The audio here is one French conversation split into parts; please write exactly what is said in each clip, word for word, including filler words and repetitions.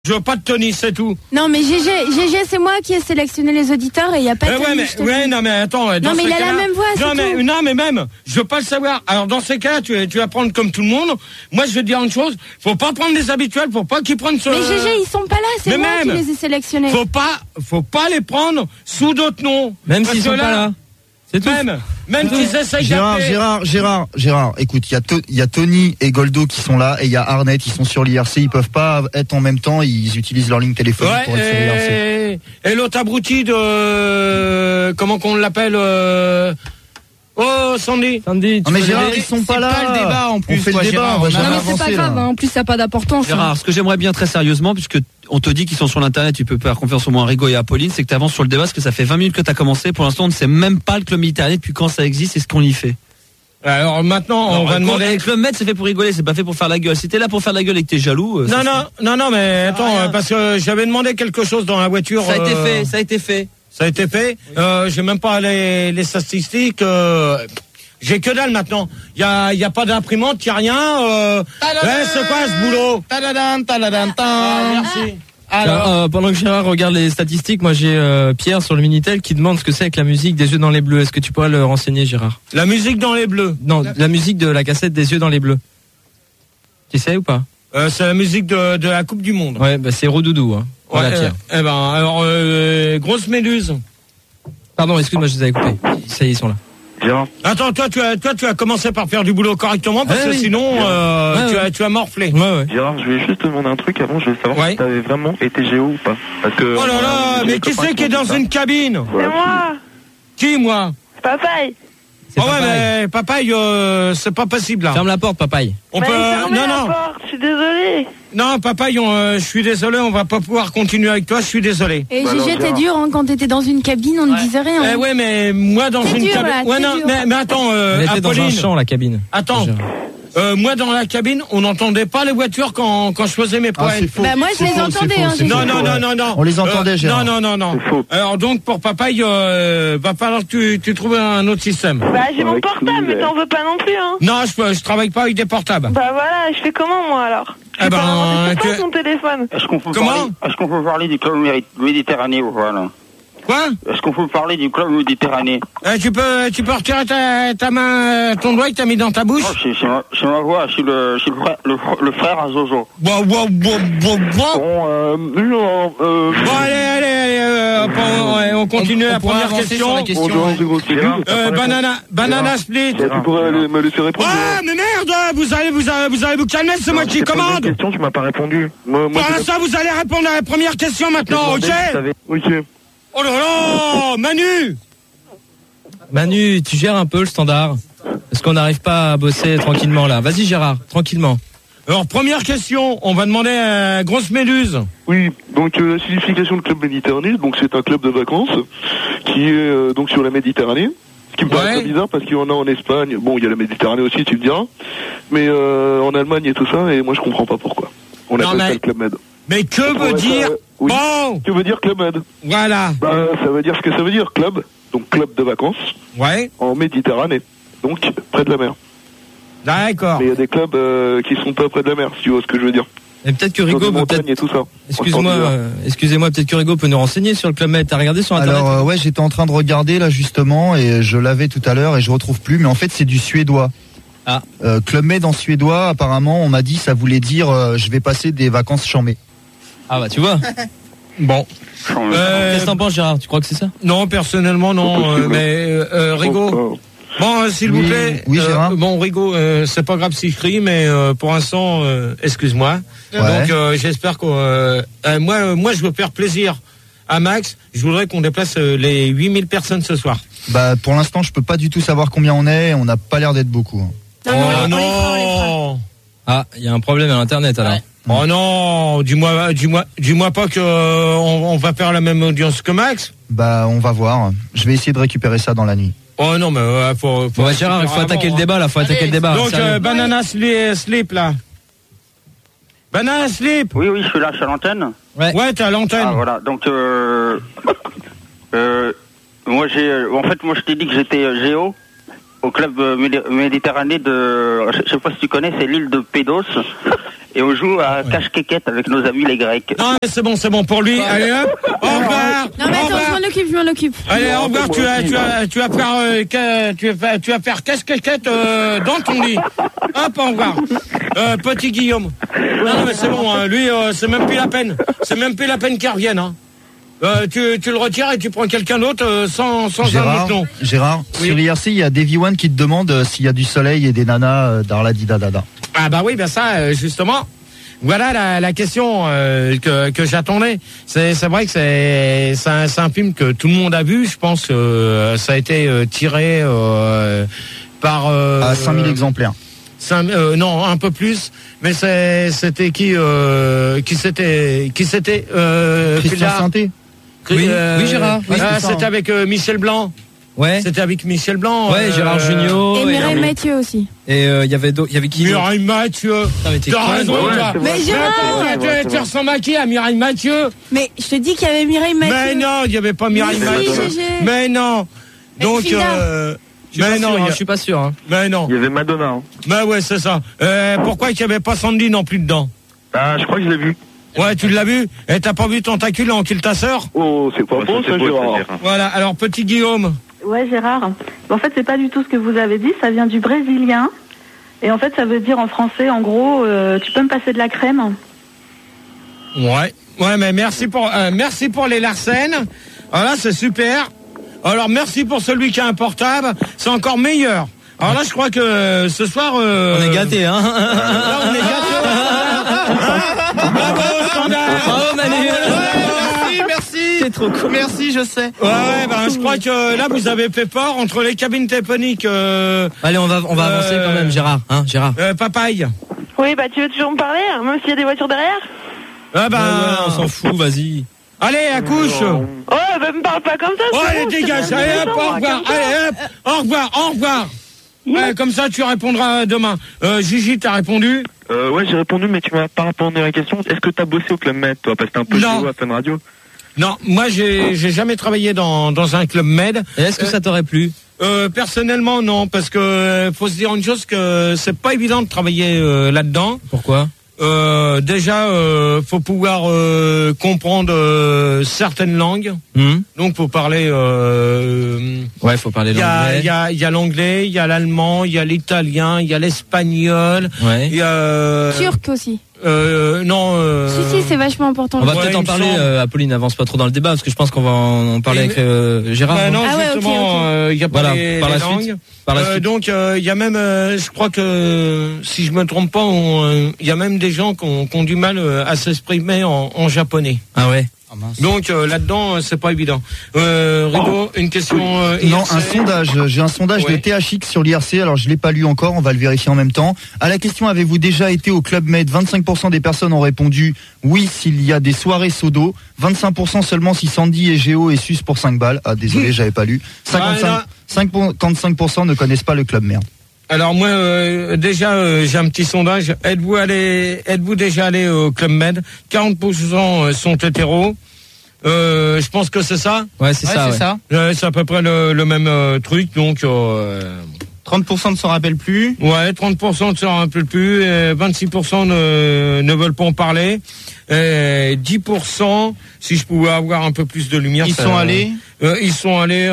Je veux pas de Tony, c'est tout. Non mais G G, G G c'est moi qui ai sélectionné les auditeurs et il y a pas de euh, Tony. Ouais mais ouais, non mais attends. Dans non mais il a la même voix. Non c'est mais tout. non mais même, je veux pas le savoir. Alors dans ces cas, tu tu vas prendre comme tout le monde. Moi je veux te dire une chose, faut pas prendre les habituels, faut pas qu'ils prennent ce. Mais G G ils sont pas là, c'est mais moi même, qui les ai sélectionnés. Faut pas, faut pas les prendre sous d'autres noms. Même s'ils sont là, pas là. C'est tout. Même, même qu'ils essayent Gérard, d'appeler. Gérard, Gérard, Gérard, écoute, il y a to- il y a Tony et Goldo qui sont là et il y a Arnett, ils sont sur l'I R C, ils peuvent pas être en même temps, ils utilisent leur ligne téléphonique Ouais, pour être sur l'I R C. et, et l'autre abruti de comment qu'on l'appelle euh... Oh Sandy. Sandy, Non mais tu Gérard, connais- ils sont c'est pas là. pas le débat en plus. On fait quoi, le débat, Gérard. on va Non, jamais Non mais c'est pas avancer, grave, là. hein. En plus ça n'a pas d'importance. hein. Gérard, ce que j'aimerais bien très sérieusement, puisque on te dit qu'ils sont sur l'internet, tu peux faire confiance au moins à Rigo et à Pauline, c'est que tu avances sur le débat, parce que ça fait vingt minutes que tu as commencé. Pour l'instant, on ne sait même pas le Club Méditerranée depuis quand ça existe et ce qu'on y fait. Alors maintenant, on Non, va demander. Le Club Med, c'est fait pour rigoler, c'est pas fait pour faire la gueule. Si t'es là pour faire la gueule et que t'es jaloux. euh, Non ça, non non non mais attends rien. euh, parce que j'avais demandé quelque chose dans la voiture. ça a été euh, fait, ça a été fait. Ça a été fait. Euh, j'ai même pas les, les statistiques. Euh, j'ai que dalle maintenant. Il y a, y a pas d'imprimante, il y a rien. Euh, ouais, c'est quoi ce boulot? Tadadam, tadadam, tam. Ah, merci. Alors, euh, pendant que Gérard regarde les statistiques, moi j'ai euh, Pierre sur le Minitel qui demande ce que c'est avec la musique des yeux dans les bleus. Est-ce que tu pourrais le renseigner, Gérard? La musique dans les bleus. Non, la musique de la cassette des yeux dans les bleus. Tu sais ou pas? Euh, c'est la musique de, de la Coupe du Monde. Ouais, bah c'est Rodoudou. Hein. Voilà, Ouais, Pierre. euh, eh ben, alors, euh, grosse méduse. Pardon, excuse-moi, je les avais coupés. Ça y est, ils sont là. Gérard. Attends, toi, tu as, toi, tu as commencé par faire du boulot correctement parce Ouais, que oui. sinon, euh, Ouais, tu ouais. as, tu as morflé. Ouais, ouais. Gérard, je voulais juste te demander un truc avant, je voulais savoir Ouais. si t'avais vraiment été géo ou pas. Parce que. Oh là là, euh, mais j'ai qui des copains c'est qui est ont dans dit ça. une cabine? Voilà. C'est moi, Qui, moi? papaye. C'est Ah ouais, papaye. mais papaye, euh, c'est pas possible là. Ferme la porte, papaye. On Mais peut. fermez Non, la non, porte, je suis désolée. non, papaye, on, euh, je suis désolé, on va pas pouvoir continuer avec toi. Je suis désolé. Et Bah G alors, G t'es Gérard. dur hein, quand t'étais dans une cabine, on ne disait rien. Eh hein. ouais, mais moi dans C'est une dur, cabine. là, Ouais, c'est non, dur. mais, mais attends, euh, Elle était dans un Apolline. champ, la cabine. Attends. Gérard. Euh, moi dans la cabine, on n'entendait pas les voitures quand quand je faisais mes Ah, poèmes. c'est faux. Bah moi je C'est les faux, entendais c'est hein, faux, G G. c'est Non, faux. non, non, non, non. On les entendait, Gérard. Non, non, non, non. C'est faux. Alors donc pour papaye, euh, va falloir que tu, tu trouves un autre système. Bah j'ai mon Ouais, portable, cool, mais t'en veux pas non plus, hein. Non, je, je travaille pas avec des portables. Bah voilà, je fais comment moi alors? Je Eh vais ben, pas inventer tu- sur quoi, mon téléphone. Est-ce qu'on peut Comment parler, est-ce qu'on peut parler du club Méri- Méditerranée ou pas, là? Quoi? Est-ce qu'on peut parler du club Méditerranée? Euh, tu peux tu peux retirer ta, ta main, euh, ton doigt que t'as mis dans ta bouche? Non, c'est, c'est ma, c'est ma voix, c'est le, c'est le frère, le, fr- le frère à Zozo. Wow, wow, wow, wow, wow. Bon, euh, non, euh. Bon, allez, allez, allez, euh, on, ouais, on continue On- la on pourra première avancer question. sur la question. Bon, Gérard, c'est gros, c'est Gérard. nul. Euh, banana, banana split. Bah, tu pourrais aller me laisser répondre. Ouais, mais merde, vous allez, vous allez, vous allez vous calmer, c'est moi Non, qui je t'ai posé commande. une question, tu m'as pas répondu. Moi, moi, Pour je l'instant, vous allez répondre à la première question maintenant, ok? Ok. Oh là là, Manu. Manu, tu gères un peu le standard. Est-ce qu'on n'arrive pas à bosser tranquillement là? Vas-y Gérard, tranquillement. Alors, première question, on va demander à Grosse Méduse. Oui, donc euh, la signification de Club Méditerranée, donc c'est un club de vacances qui est euh, donc sur la Méditerranée. Ce qui me paraît Ouais. très bizarre parce qu'il y en a en Espagne. Bon, il y a la Méditerranée aussi, tu me diras. Mais euh, en Allemagne et tout ça, et moi je comprends pas pourquoi. On Non, appelle mais- ça le Club Med. Mais que Je veut trouverais ça, dire euh, oui. Bon, Que veut dire Club Med? voilà. Bah, ça veut dire ce que ça veut dire, club. Donc club de vacances Ouais, en Méditerranée. Donc près de la mer. d'accord. Mais il y a des clubs euh, qui sont pas près de la mer, si tu vois ce que je veux dire. Et peut-être que Sur Rigo des peut montagnes peut-être. et tout ça. Excuse-moi, En Scandinavie. euh, excusez-moi, peut-être que Rigo peut nous renseigner sur le Club Med. T'as regardé sur internet? Alors euh, ouais, j'étais en train de regarder là justement et je l'avais tout à l'heure et je retrouve plus, mais en fait c'est du suédois. Ah. Euh, Club Med en suédois, apparemment on m'a dit ça voulait dire euh, je vais passer des vacances chambées. Ah bah tu vois. Bon. Euh, Qu'est-ce que t'en penses Gérard? Tu crois que c'est ça? non, personnellement, non. euh, mais euh, euh, Rigo. Oh, Bon, euh, s'il Oui, vous plaît. oui, Gérard. euh, bon, Rigo, euh, c'est pas grave si je crie, mais euh, pour l'instant, euh, excuse-moi. Ouais. Donc, euh, j'espère que euh, euh, moi, euh, moi, je veux faire plaisir à Max. Je voudrais qu'on déplace euh, les huit mille personnes ce soir. Bah pour l'instant je peux pas du tout savoir combien on est, on n'a pas l'air d'être beaucoup. hein. Non, non, oh on les fera, on les fera. non. Ah, il y a un problème à l'internet alors. Oh non, dis-moi, dis-moi, dis-moi pas que euh, on, on va faire la même audience que Max. Bah on va voir. Je vais essayer de récupérer ça dans la nuit. Oh non, mais euh, faut, faut Bon bah Gérard, il faut attaquer le débat là, faut attaquer le débat. Donc, sérieux. euh, Banana Slip, slip là. Banana Slip. Oui, oui, je suis là, je suis à l'antenne. Ouais. Ouais, t'es à l'antenne. Ah, voilà. Donc, euh, euh, moi, j'ai, euh, en fait, moi, je t'ai dit que j'étais euh, géo. au club euh, Médi- Méditerranée de, je sais pas si tu connais, c'est l'île de Pédos. Et on joue à cache-quéquette avec nos amis les Grecs. Non, mais c'est bon, c'est bon pour lui. Allez hop, au revoir. Non, mais attends, je m'en occupe, je m'en occupe. Allez, au revoir, tu vas, tu vas, tu vas faire, euh, que- tu vas, tu vas faire cache-caquette euh, dans ton lit. Hop, au revoir. Euh, petit Guillaume. Non, non, mais c'est bon, hein, lui, euh, c'est même plus la peine. C'est même plus la peine qu'il revienne. Hein. Euh, tu, tu le retires et tu prends quelqu'un d'autre euh, sans, sans un Gérard, autre nom. Gérard, Oui. sur I R C, il y a Davy One qui te demande euh, s'il y a du soleil et des nanas euh, dans la didadada. Ah bah oui, ben ça, euh, justement. Voilà la, la question euh, que, que j'attendais. C'est, c'est vrai que c'est, c'est, un, c'est un film que tout le monde a vu. Je pense que euh, ça a été euh, tiré euh, par... Euh, À cinq mille exemplaires. cinq, euh, non, un peu plus. Mais c'est, c'était qui euh, qui c'était qui c'était euh, Christian Pilar- Sainté. Oui, euh, oui, Gérard. Oui, ah, c'est ça, c'était hein. avec euh, Michel Blanc. Ouais. C'était avec Michel Blanc. Ouais, euh, Gérard Jugnot. Et Mireille et Mathieu aussi. et, euh, il y avait d'autres- il y avait qui d'autre Mireille Mathieu. mais t'es T'as con, raison, ouais, toi. c'est vrai. Mais Gérard Mais attends, tu, tu ressembles à qui? À Mireille Mathieu? Mais je te dis qu'il y avait Mireille Mathieu. Mais non, il n'y avait pas Mireille Mais Mathieu. si, Gégé. Mais non. Mais Donc, Frida. euh, Je suis mais pas non, sûr, il y hein, a- je suis pas sûr. Hein. mais non. Il y avait Madonna. Hein. Mais ouais, c'est ça. Euh, pourquoi il n'y avait pas Sandy non plus dedans? Ah, je crois que je l'ai vu. Ouais, tu l'as vu? Et t'as pas vu Tentacule en kill ta sœur? Oh, c'est pas Ouais, bon, ça, ça, c'est beau, Gérard. ça, Gérard. Voilà. Alors, petit Guillaume. Ouais, Gérard. En fait, c'est pas du tout ce que vous avez dit. Ça vient du brésilien. Et en fait, ça veut dire en français, en gros, euh, tu peux me passer de la crème. Ouais. Ouais, mais merci pour, euh, merci pour les Larsen. Voilà, c'est super. Alors, merci pour celui qui a un portable. C'est encore meilleur. Alors là, je crois que ce soir, euh, On est gâtés, hein. là, on est gâtés. Bravo, standard. Bravo, Manu. Merci, merci. C'est trop cool. Merci, je sais. Ouais, ouais, ben, je crois que là, vous avez fait fort entre les cabines téléphoniques, euh, Allez, on va, on va Euh, avancer quand même, Gérard. Hein, Gérard. euh, papaye. Oui, bah tu veux toujours me parler, hein, même s'il y a des voitures derrière? Ah ben, Ouais, ouais, on s'en fout, vas-y. allez, accouche. Oh, bah me parle pas comme ça. Oh, c'est allez, bon, je dégage. te Allez, donne hop, des au temps, revoir. comme ça. Allez, hop, au revoir, au revoir. Yeah. Ouais, comme ça, tu répondras demain. Euh, Gigi, t'as répondu? Euh, ouais, j'ai répondu, mais tu m'as pas répondu à la question. Est-ce que t'as bossé au Club Med, toi? Parce que t'es un peu Non. chaud à Fun Radio. Non, moi, j'ai, j'ai jamais travaillé dans, dans un club med. Et est-ce que ça t'aurait plu? Euh, personnellement, non, parce que euh, faut se dire une chose, que c'est pas évident de travailler euh, là-dedans. Pourquoi? Euh, déjà, euh, faut pouvoir euh, comprendre euh, certaines langues. Hum Donc, faut parler. Euh, Ouais, faut parler Il y a, l'anglais. il y a, il y a l'anglais, il y a l'allemand, il y a l'italien, il y a l'espagnol, Ouais. il y a. euh, Turc aussi. Euh, non. Euh, Si, si, c'est vachement important. On va Ouais, peut-être il en me parler, semble. euh, Apolline, avance pas trop dans le débat, parce que je pense qu'on va en, en parler Et avec euh, Gérard. Bah non non, Ah ouais, ok, justement, ok. euh, il y a pas Voilà, les, par les la suite. langues. Par la Euh, suite. donc, euh, il y a même, euh, je crois que, si je me trompe pas, on, euh, il y a même des gens qui ont, qui ont du mal euh, à s'exprimer en, en japonais. Ah ouais. Donc euh, là-dedans, euh, c'est pas évident. Euh, Rigaud, une question. Euh, Non, I R C. un sondage. J'ai un sondage Ouais. de T H X sur l'I R C. Alors, je l'ai pas lu encore. On va le vérifier en même temps. À la question, avez-vous déjà été au Club Med? vingt-cinq pour cent des personnes ont répondu oui s'il y a des soirées sodo. vingt-cinq pour cent seulement si Sandy et Géo et Sus pour cinq balles. Ah, désolé, j'avais pas lu. cinquante-cinq, là. cinquante-cinq pour cent ne connaissent pas le Club Med. Alors moi, euh, déjà, euh, j'ai un petit sondage. Êtes-vous allé, êtes-vous déjà allé au Club Med? quarante pour cent sont hétéros. Euh, je pense que c'est ça. Ouais, c'est ça. ouais. Euh, c'est à peu près le, le même euh, truc. Donc, euh, trente pour cent ne s'en rappellent plus. ouais, trente pour cent ne se rappellent plus. Et vingt-six pour cent ne, ne veulent pas en parler. Et dix pour cent, si je pouvais avoir un peu plus de lumière. Ils ça- sont allés euh, Ils sont allés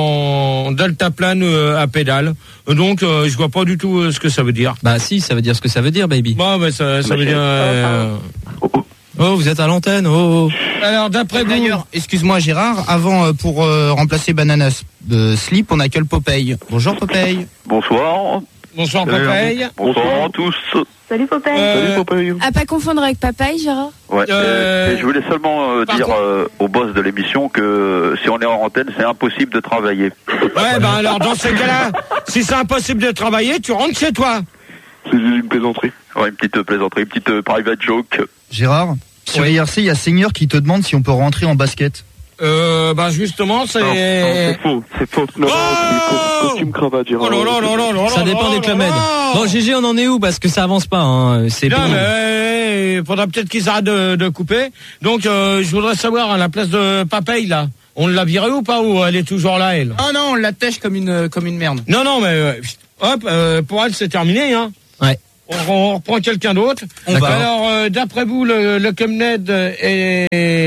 en deltaplane euh, à pédale. Donc, euh, je vois pas du tout euh, ce que ça veut dire. Bah si, ça veut dire ce que ça veut dire, baby. Bon, bah, ça, ça veut dire. euh, Oh, vous êtes à l'antenne. Oh. oh. Alors, d'après vous. D'ailleurs, excuse-moi Gérard, avant euh, pour euh, remplacer Bananas de Slip, on a que le Popeye. Bonjour Popeye. Bonsoir. Bonsoir, Salut, Popeye. Bonsoir à tous. Salut, Popeye. Euh, Salut, Popeye. À pas confondre avec Papaye, Gérard. Ouais. Euh, euh, et je voulais seulement euh, par dire contre- euh, au boss de l'émission que euh, si on est en antenne, c'est impossible de travailler. Ouais, ben alors, dans ces cas-là, si c'est impossible de travailler, tu rentres chez toi. C'est une plaisanterie. Ouais, une petite plaisanterie, une petite euh, private joke. Gérard, sur Oui. I R C, il y a Seigneur qui te demande si on peut rentrer en basket. Euh, bah, justement, c'est. Non, non, c'est faux. C'est faux. Non, non, Oh c'est costume cravate, Gérard. Oh là là là là là Ça là dépend là des Club là Med. là. Bon, G G, on en est où? Parce que ça avance pas. Hein. C'est Non, pénible. mais, il faudra peut-être qu'ils arrêtent de, de couper. Donc, euh, je voudrais savoir, à la place de Papeille, là, on l'a virée ou pas, ou elle est toujours là, elle? Oh non, on la tèche comme une, comme une merde. Non, non, mais, euh, hop, euh, pour elle, c'est terminé, hein. Ouais. On, on reprend quelqu'un d'autre. Alors, euh, d'après vous, le, le Club Med est,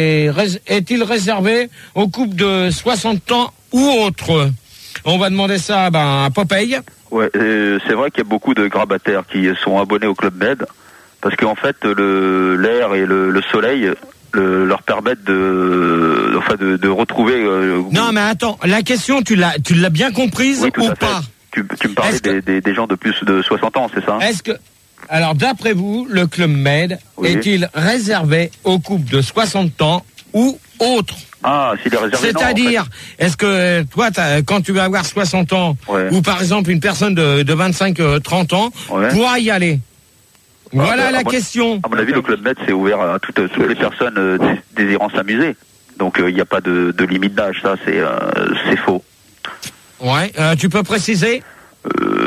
est-il réservé aux couples de soixante ans ou autres? On va demander ça ben, à Popeye. Ouais, euh, c'est vrai qu'il y a beaucoup de grabataires qui sont abonnés au Club Med, parce qu'en fait, le, l'air et le, le soleil le, leur permettent de, enfin de, de retrouver... Euh, non, mais attends, la question, tu l'as, tu l'as bien comprise oui, tout ou à fait. pas? Tu, tu me parlais que... des, des, des gens de plus de soixante ans, c'est ça? Est-ce que... Alors, d'après vous, le Club Med oui. est-il réservé aux couples de soixante ans ou autres? Ah, s'il est réservé, c'est-à-dire, en fait. Est-ce que toi, quand tu vas avoir soixante ans, ouais. ou par exemple une personne de, de vingt-cinq trente ans, ouais. pourra y aller? Voilà ah, la à question. Mon, à mon avis, le Club Med, c'est ouvert à toutes, toutes les personnes euh, désirant s'amuser. Donc, il euh, n'y a pas de, de limite d'âge, ça, c'est, euh, c'est faux. Ouais, euh, tu peux préciser? Euh,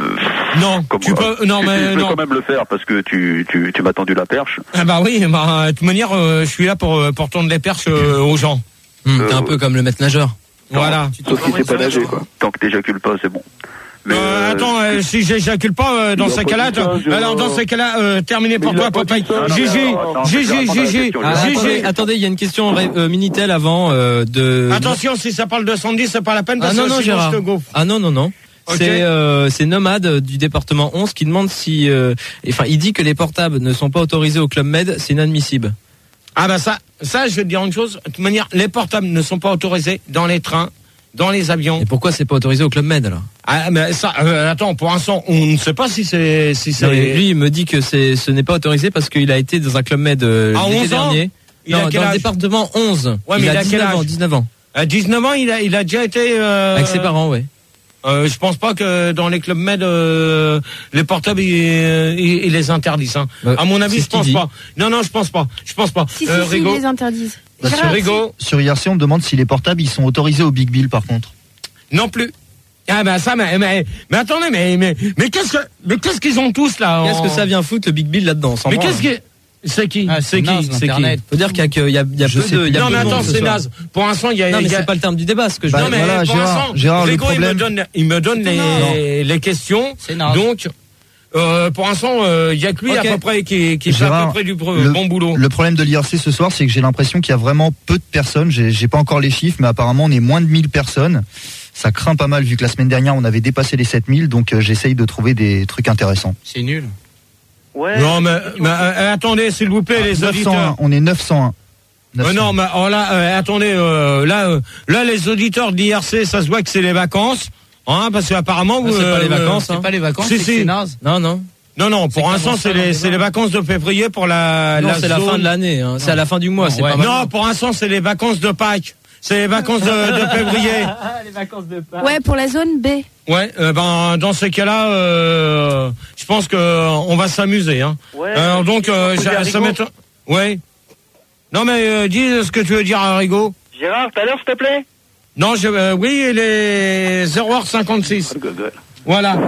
non, comme, tu peux, non, tu, mais tu peux non. quand même le faire parce que tu, tu, tu m'as tendu la perche. Ah bah oui, bah, de toute manière, euh, je suis là pour, pour tendre les perches euh, aux gens. Mmh, t'es euh, un peu comme le maître nageur. Voilà. Sauf si c'est pas nager, quoi. Tant que t'éjacules pas, c'est bon. Mais euh, attends, euh, si j'éjacule pas, euh, dans ces cas-là, alors dans ces cas-là, euh, terminé pour toi, Popeye. Gigi, Gigi, Gigi, Gigi. Attendez, il y a une question euh, Minitel avant euh, de. Attention, si ça parle de Sandy, c'est pas la peine parce ah, non, que non, sinon Gérard. je te gaufre. Ah non, non, non. Okay. C'est euh, c'est Nomade du département onze qui demande si, euh, enfin, il dit que les portables ne sont pas autorisés au Club Med, c'est inadmissible. Ah bah ça, ça, je vais te dire une chose. De toute manière, les portables ne sont pas autorisés dans les trains, dans les avions. Et pourquoi c'est pas autorisé au Club Med alors? Ah mais ça, euh, attends, pour l'instant, on ne sait pas si c'est si c'est. Non, lui, il me dit que c'est ce n'est pas autorisé parce qu'il a été dans un Club Med euh, l'été dernier. Il non, a quel dans âge? le département onze. Ouais, mais il, il a, a dix-neuf quel âge? ans, dix-neuf ans. À dix-neuf ans, il a il a déjà été euh, avec ses parents, ouais. Euh, je pense pas que dans les clubs med euh, les portables ils, ils, ils les interdisent. Hein. Euh, à mon avis, je pense pas. Non, non, je pense pas. Je pense pas. Si, euh, si, si, ils les interdisent. Bah, sur, Rigo. Sur I R C, on me demande si les portables ils sont autorisés au Big Bill par contre. Non plus. Ah ben ça, mais mais, mais attendez, mais mais mais qu'est-ce que mais qu'est-ce qu'ils ont tous là? Qu'est-ce en... que ça vient foutre le Big Bill là-dedans? Mais moi, qu'est-ce que c'est qui? Ah, c'est qui? C'est qui? Faut dire qu'il y a que il y a, il y a peu de. Non mais attends, c'est naze. Pour l'instant, il y a. Non mais y a... c'est pas le terme du débat, ce que je. Bah, non mais voilà, pour Gérard, Gérard, Rigo, le problème. il me donne, il me donne les les questions. Donc. Euh, pour l'instant, il euh, y a que lui okay. à peu près qui, qui Gérard, fait à peu près du le, bon boulot. Le problème de l'I R C ce soir, c'est que j'ai l'impression qu'il y a vraiment peu de personnes. J'ai, j'ai pas encore les chiffres, mais apparemment on est moins de mille personnes. Ça craint pas mal vu que la semaine dernière on avait dépassé les sept mille, donc euh, j'essaye de trouver des trucs intéressants. C'est nul. Ouais. Non mais, mais euh, attendez s'il vous plaît ah, les neuf cent un, auditeurs. On est neuf cent un. Euh, non mais oh, là, euh, attendez, euh, là, euh, là les auditeurs de l'I R C, ça se voit que c'est les vacances. Hein, parce qu'apparemment vous, c'est pas les vacances, euh, hein. C'est pas les vacances, si, c'est, si. c'est naze. Non, non. Non, non, pour l'instant, c'est les, c'est les vacances de février pour la, non, la c'est zone... la fin de l'année, hein. C'est à la fin du mois, non, c'est ouais. pas mal. Non, pour l'instant, c'est les vacances de Pâques. C'est les vacances de, de février. Les vacances de Pâques. Ouais, pour la zone B. Ouais, euh, ben, dans ces cas-là, euh, je pense que on va s'amuser, hein. Ouais. Alors, donc, euh, ça m'étonne. Ouais. Non, mais, euh, dis ce que tu veux dire à Rigo. Gérard, tout à l'heure, s'il te plaît? Non, je, euh, oui, il est zéro heure cinquante-six. Voilà.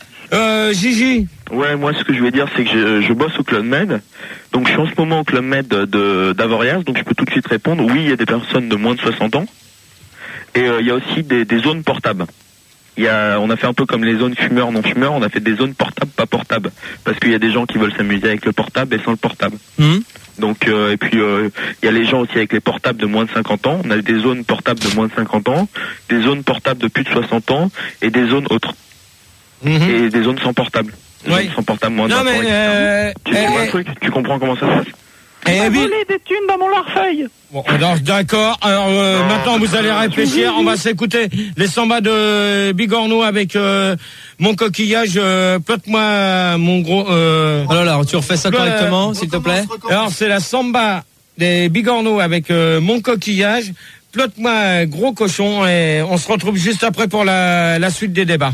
Euh, Gigi. Ouais, moi ce que je vais dire c'est que je, je bosse au Club Med, donc je suis en ce moment au Club Med de, d'Avoriaz, donc je peux tout de suite répondre, oui il y a des personnes de moins de soixante ans, et euh, il y a aussi des, des zones portables. Il y a, on a fait un peu comme les zones fumeurs, non fumeurs, on a fait des zones portables, pas portables, parce qu'il y a des gens qui veulent s'amuser avec le portable et sans le portable. Mmh. Donc euh, et puis euh, il y a les gens aussi avec les portables de moins de cinquante ans, on a des zones portables de moins de cinquante ans, des zones portables de plus de soixante ans, et des zones autres. Mmh. Et des zones sans portable. Des oui. zones sans portable moins de non, mais euh, tu comprends euh, un truc, tu comprends comment ça se passe? Il m'a volé des thunes dans mon larfeuille. Bon, alors, d'accord. Alors euh, non, maintenant vous allez réfléchir. On va s'écouter les sambas de Bigorneau avec euh, mon coquillage. Euh, Plotte-moi mon gros. Euh, alors là, tu refais ça correctement, euh, s'il te plaît. Alors c'est la samba des Bigorneau avec euh, mon coquillage. Plotte-moi un gros cochon et on se retrouve juste après pour la, la suite des débats.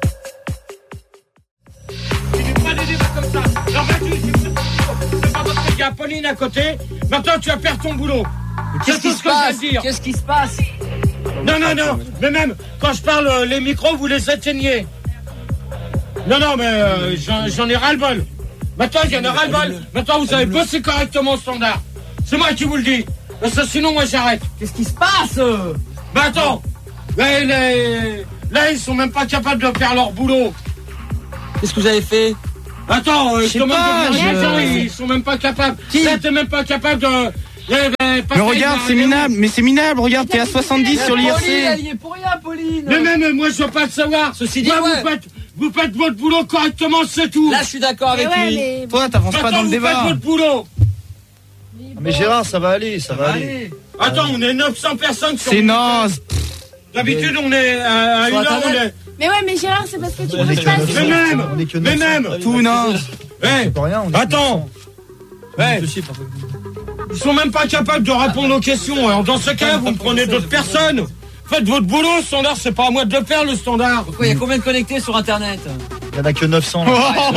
Il y a Pauline à côté. Maintenant, tu vas perdre ton boulot. Qu'est-ce qui se passe? Qu'est-ce qui se passe? Non, non, non. Mais même quand je parle, euh, les micros, vous les éteignez. Non, non, mais euh, j'en, j'en ai ras-le-bol. Maintenant, il y en a ras-le-bol. Maintenant, vous avez bossé correctement au standard. C'est moi qui vous le dis. Parce que sinon, moi, j'arrête. Qu'est-ce qui se passe? Bah attends. Là, les... Là, ils sont même pas capables de faire leur boulot. Qu'est-ce que vous avez fait? Attends, euh, je sais comment pas, dire, je... ils, ils sont même pas capables. Qui? Là, t'es même pas capable de... Mais regarde, c'est minable, mais c'est minable, regarde, t'es à soixante-dix sur l'I R C. Pauline, elle y est pour rien, Pauline. Mais même, moi, je veux pas le savoir. Ceci dit, moi, ouais. vous, faites, vous faites votre boulot correctement, c'est tout. Là, je suis d'accord avec ouais, lui. mais... Toi, t'avances pas dans le vous débat. faites votre boulot. Mais Gérard, ça va aller, ça, ça va aller. aller. Attends, on est neuf cents personnes sur... C'est naze. D'habitude, on est à, à une heure, on est... Mais ouais, mais Gérard, c'est parce que tu bosses pas. Mais même, mais même. Tout naze. Hey, attends. Hey. Ils sont même pas capables de répondre aux questions. Alors dans ce cas, vous me prenez d'autres personnes. Faites votre boulot, standard, c'est pas à moi de le faire, le standard. Pourquoi, il y a combien de connectés sur Internet? Il y en a que neuf cents. Là.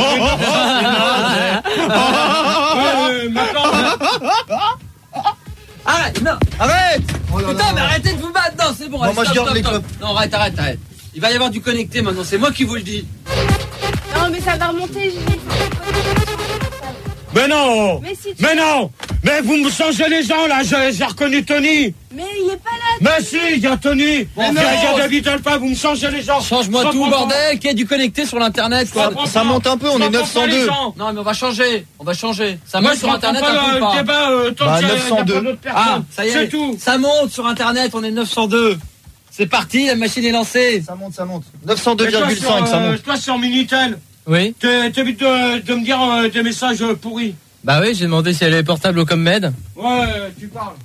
Ouais, maintenant... Arrête, non. Arrête. Oh là Putain, là. mais arrêtez de vous battre. Non, c'est bon. Non, allez, moi, stop, je garde stop, les stop. clubs. Non, arrête, arrête, arrête. Il va y avoir du connecté maintenant, c'est moi qui vous le dis. Non, mais ça va remonter, G G. Mais non. Mais si tu... Mais non. Mais vous me changez les gens, là. J'ai, j'ai reconnu Tony. Mais il est pas là. Mais si, il y a Tony. Bon, il y a, y a David Alpha, vous me changez les gens. Change-moi tout, bordel. Qu'il y ait du connecté sur l'Internet, quoi. Ça, ça monte un peu, on est neuf cent deux. Non, mais on va changer. On va changer. Ça Moi, monte sur Internet un peu le pas. débat, euh, tant Bah, qu'il y a- neuf cent deux. il y a pas d'autres Ah, personnes. ça y est. C'est tout. Ça monte sur Internet, on est neuf cent deux. C'est parti, la machine est lancée. Ça monte, ça monte. neuf cent deux Et toi, virgule cinq, sur, ça euh, monte. Toi, sur Minitel, Oui. t'es- t'évites de, de me dire euh, des messages euh, pourris. Bah oui, j'ai demandé si elle est portable au ComMed. Ouais, tu parles.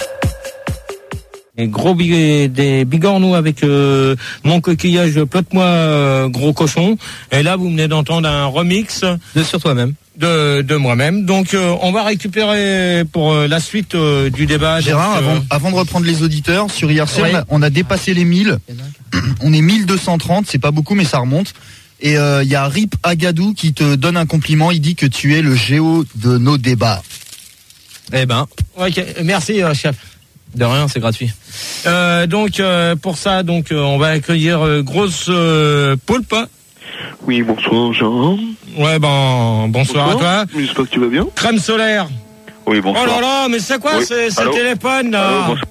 Et gros big, des bigorneaux avec euh, mon coquillage Plotte-moi euh, gros cochon. Et là, vous venez d'entendre un remix De sur toi-même. de, de moi-même. Donc, euh, on va récupérer pour euh, la suite euh, du débat. Gérard, donc, euh, avant, avant de reprendre les auditeurs, sur I R C, Oui. on, a, on a dépassé les mille. On est mille deux cent trente, c'est pas beaucoup, mais ça remonte. Et il euh, y a Rip Agadou qui te donne un compliment. Il dit que tu es le géo de nos débats. Eh ben, ok, merci euh, chef. De rien, c'est gratuit. Euh, donc euh, pour ça, donc euh, on va accueillir euh, grosse euh, poulpe. Oui, bonsoir Jean. Ouais, ben bonsoir, à toi. J'espère que tu vas bien. Crème solaire. Oui, Oh bonsoir. là là, mais c'est quoi Oui. ce ce Allô téléphone là? Allô, bonsoir.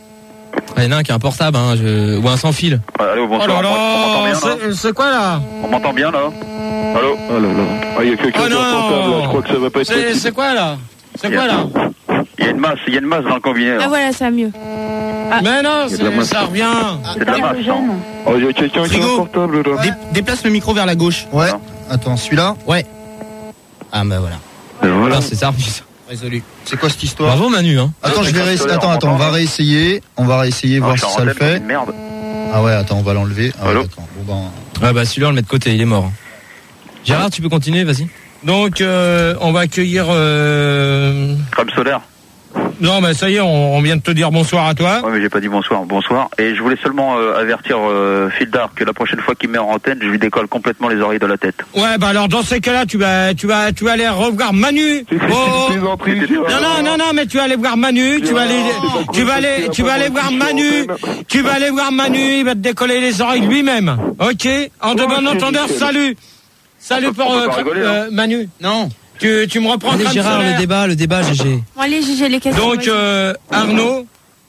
Il y en a un qui a un portable, hein, je... ou un sans fil. Ouais, allô, Oh bonsoir. là On m'entend là, bien, là c'est- c'est quoi là? On m'entend bien, là Allô Oh là là. Ah, il y a quelqu'un Oh qui a un portable, là. Je non, crois que ça va pas être c'est possible. c'est quoi là? C'est Il y a- quoi là? Il y a une masse, il y a une masse dans le combiné, Ah là. voilà, ça va mieux. Mais non, Il y a de la c'est- masse. ça revient. C'est de la masse, hein. Oh, il y a quelqu'un qui a un Frigo. portable, là. Dé- déplace le micro vers la gauche. Ouais. Non. Attends, celui-là, Ouais. Ah bah voilà. Et voilà. Putain, c'est ça. Résolu. c'est quoi cette histoire? Bravo Manu, hein. Attends, je vais Crème réessayer. solaire, Attends, on attends, on va m'entend, réessayer. On va réessayer, Ah, voir je si suis en ça le antenne, c'est fait. une merde. Ah ouais, attends, on va l'enlever. Ah ouais, Allô attends. Bon ben, Ah bah celui-là on le met de côté, il est mort. Gérard, tu peux continuer, vas-y. Donc euh, on va accueillir. Euh... Crème solaire. Non, mais ça y est, on, on vient de te dire bonsoir à toi. Ouais, mais j'ai pas dit bonsoir. Bonsoir. Et je voulais seulement euh, avertir euh, Fildar que la prochaine fois qu'il met en antenne, je lui décolle complètement les oreilles de la tête. Ouais, bah alors dans ces cas-là, tu vas, tu vas, tu vas aller revoir Manu. Oh, oh. Non, non, non, non, mais tu vas aller voir Manu. Tu vas aller, tu vas aller, tu vas aller voir Manu. Tu vas aller voir Manu. Il va te décoller les oreilles lui-même. Ok. En de bon entendeur, salut. Salut pour on peut euh, pas rigoler, euh, Manu. Non. Tu, tu me reprends Allez Crème Gérard, solaire. le débat, le débat, G G. Bon, allez, G G, les questions. Donc vas-y. euh, Arnaud.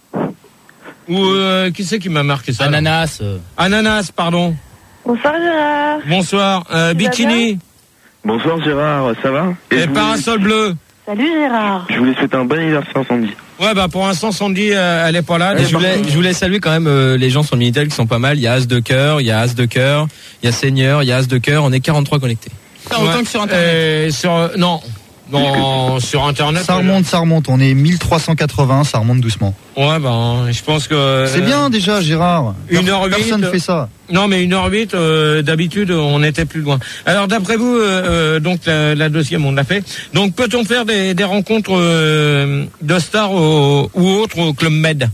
Ou euh, qui c'est qui m'a marqué ça? là Ananas. euh. Ananas, pardon. Bonsoir Gérard. Bonsoir. Euh, Tu vas Bikini Bonsoir Gérard, ça va et parasol bleu. Salut Gérard. Je voulais souhaiter un bon anniversaire Sandy. Ouais, bah pour l'instant, Sandy, euh, elle est pas là. Et je voulais, je voulais saluer quand même euh, les gens sur le Minitel qui sont pas mal. Il y a As de cœur, il y a As de cœur, il y a Seigneur, il y a As de cœur. On est quarante-trois connectés. Ouais. Autant que sur Internet. Euh, sur, non, non, sur Internet. ça remonte, ça remonte. On est mille trois cent quatre-vingts, ça remonte doucement. Ouais, ben, je pense que. C'est bien déjà, Gérard. Une heure huit. Personne ne fait ça. Non, mais une heure huit, euh, d'habitude, on était plus loin. Alors, d'après vous, euh, euh, donc la, la deuxième, on l'a fait. Donc, peut-on faire des, des rencontres euh, de stars au, ou autres au Club Med?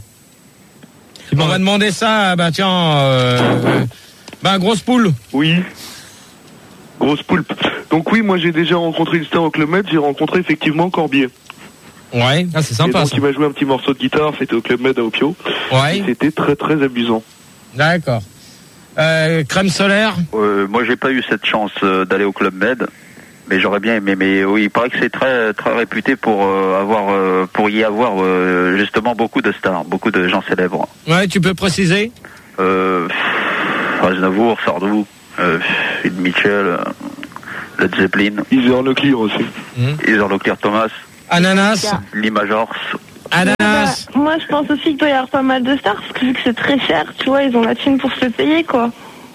On va demander ça, bah tiens, euh, bah grosse poule. Oui. Grosse poulpe. Donc oui, moi j'ai déjà rencontré une star au Club Med, j'ai rencontré effectivement Corbier. Ouais. Ah, c'est Et sympa donc ça. il m'a joué un petit morceau de guitare, c'était au Club Med à Opio. Ouais. Et c'était très très amusant. D'accord. Euh, crème solaire. Euh, moi j'ai pas eu cette chance euh, d'aller au Club Med. Mais j'aurais bien aimé. Mais oui, il paraît que c'est très très réputé pour euh, avoir euh, pour y avoir euh, justement beaucoup de stars, beaucoup de gens célèbres. Ouais, tu peux préciser. Euh, Aznavour, Sardou, euh, Phil Mitchell, euh, Led Zeppelin. Heather Locklear aussi. Mmh. Heather Locklear Thomas. Ananas. Lee Majors. Ananas. Bah, moi, je pense aussi qu'il doit y avoir pas mal de stars, parce que vu que c'est très cher, tu vois, ils ont la thune pour se le payer, quoi.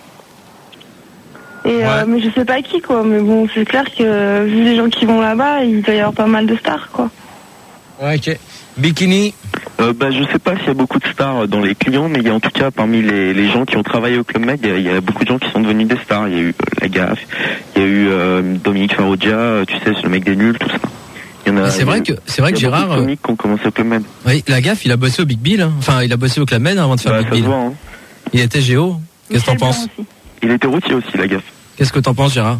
Et, ouais. euh, mais je sais pas qui, quoi. Mais bon, c'est clair que vu les gens qui vont là-bas, il doit y avoir pas mal de stars, quoi. Ouais, ok. Bikini. Euh, bah, je sais pas s'il y a beaucoup de stars dans les clients, mais il y a en tout cas parmi les, les gens qui ont travaillé au Club Med, il y, a, il y a beaucoup de gens qui sont devenus des stars. Il y a eu euh, La Gaffe, il y a eu euh, Dominique Farrugia, euh, tu sais, c'est le mec des nuls, tout ça. Il y en a, c'est vrai que c'est vrai que Gérard. Euh, qui ont commencé au Club Med. Oui, La Gaffe, il a bossé au Big Bill. Hein. Enfin, il a bossé au Club Med avant de faire bah, Big Bill. Voit, hein. Il était géo. Qu'est-ce que t'en penses? Il était routier aussi, La Gaffe. Qu'est-ce que t'en penses, Gérard?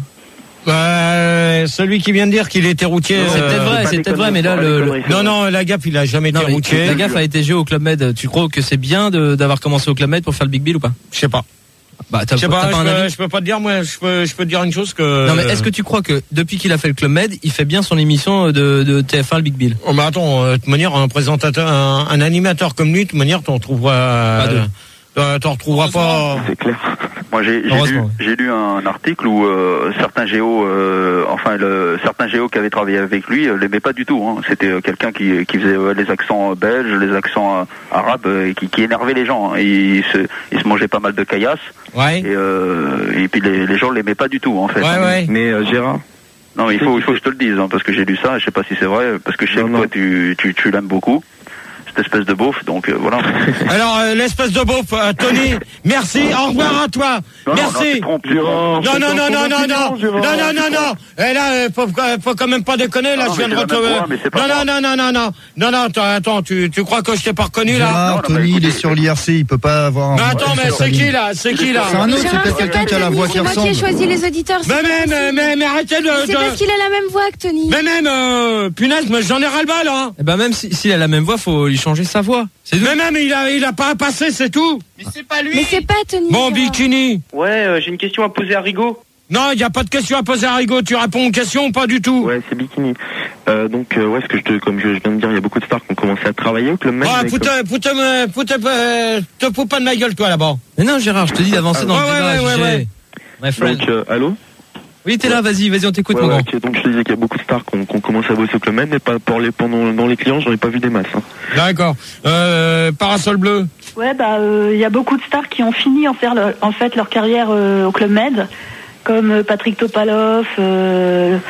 Bah, celui qui vient de dire qu'il était routier. C'est peut-être vrai, c'est peut-être vrai, mais là, le, le... non, non, La Gaffe, il a jamais non, été routier. La Gaffe a été géo au Club Med. Tu crois que c'est bien de, d'avoir commencé au Club Med pour faire le Big Bill ou pas? Je sais pas. Bah, t'as, je sais pas, t'as pas je, un peux, avis je peux pas te dire, moi, je peux, je peux te dire une chose que. Non, mais est-ce que tu crois que depuis qu'il a fait le Club Med, il fait bien son émission de, de T F un, le Big Bill? Oh, mais attends, de toute manière, un présentateur, un, un animateur comme lui, de toute manière, t'en trouveras. Pas deux. Euh, t'en retrouveras pas. C'est clair. Moi, j'ai, j'ai, lu, j'ai lu un article où euh, certains géos, euh, enfin, le, certains géos qui avaient travaillé avec lui, euh, l'aimaient pas du tout. Hein. C'était euh, quelqu'un qui, qui faisait euh, les accents belges, les accents euh, arabes, euh, et qui, qui énervait les gens. Hein. Il, se, il se mangeait pas mal de caillasse. Ouais. Et, euh, et puis les, les gens l'aimaient pas du tout, en fait. Ouais, hein. ouais. Mais euh, Gérard. Non, mais il faut, il faut que je te le dise, hein, parce que j'ai lu ça. Je sais pas si c'est vrai, parce que je sais que toi, tu, tu, tu l'aimes beaucoup. Espèce de beauf, donc euh, voilà. Alors euh, l'espèce de beauf, euh, Tony, merci, au revoir à toi, non, merci. Non, non, non, non, non, non, non, non, non, non, non, non. Et là, euh, faut, faut quand même pas déconner. Là, non, je viens de retrouver. Non, non, non, non, non, non, non, non. Attends, attends, tu, tu crois que je t'ai pas reconnu là? Gérard, non, Tony, écoutez, il est sur l'I R C, il peut pas avoir. Mais attends, mais c'est qui là? C'est qui là? C'est un autre, c'est peut-être quelqu'un qui a la voix qui C'est moi qui ai ressemble. choisi les auditeurs. Mais mais mais mais, mais arrêtez de. C'est de... parce qu'il a la même voix que Tony. Mais même, euh, punaise, mais j'en ai ras le bas là. Eh ben même s'il si, si a la même voix, faut lui changer sa voix. C'est mais même il a, il a pas à passer, c'est tout. Mais c'est pas lui. Mais c'est pas Tony. Bon, Bikini. Ouais, euh, j'ai une question à poser à Rigaud. Non, il y a pas de question à poser à Rigaud. Tu réponds aux questions ou pas du tout? Ouais, c'est Bikini. Euh, donc, euh, ouais, ce que je te, comme je, je viens de dire, il y a beaucoup de stars qui ont commencé à travailler au Club Med. Ouais, foute, comme... foute, foute, euh, te fous pas de ma gueule, toi, là-bas. Mais non, Gérard, je te dis d'avancer dans ouais, le débat. ouais, ouais, ouais, My friend. Donc, euh, allô? Oui, t'es là, vas-y, vas-y, on t'écoute, ouais, mon ouais, grand. okay, donc je te disais qu'il y a beaucoup de stars qui ont, qui ont commencé à bosser au Club Med, mais pas pour les, pendant, dans les clients, j'en ai pas vu des masses. Hein. D'accord. Euh, Parasol bleu. Ouais, bah, il euh, y a beaucoup de stars qui ont fini en faire leur, en fait leur carrière euh, au Club Med, comme euh, Patrick Topalov, euh,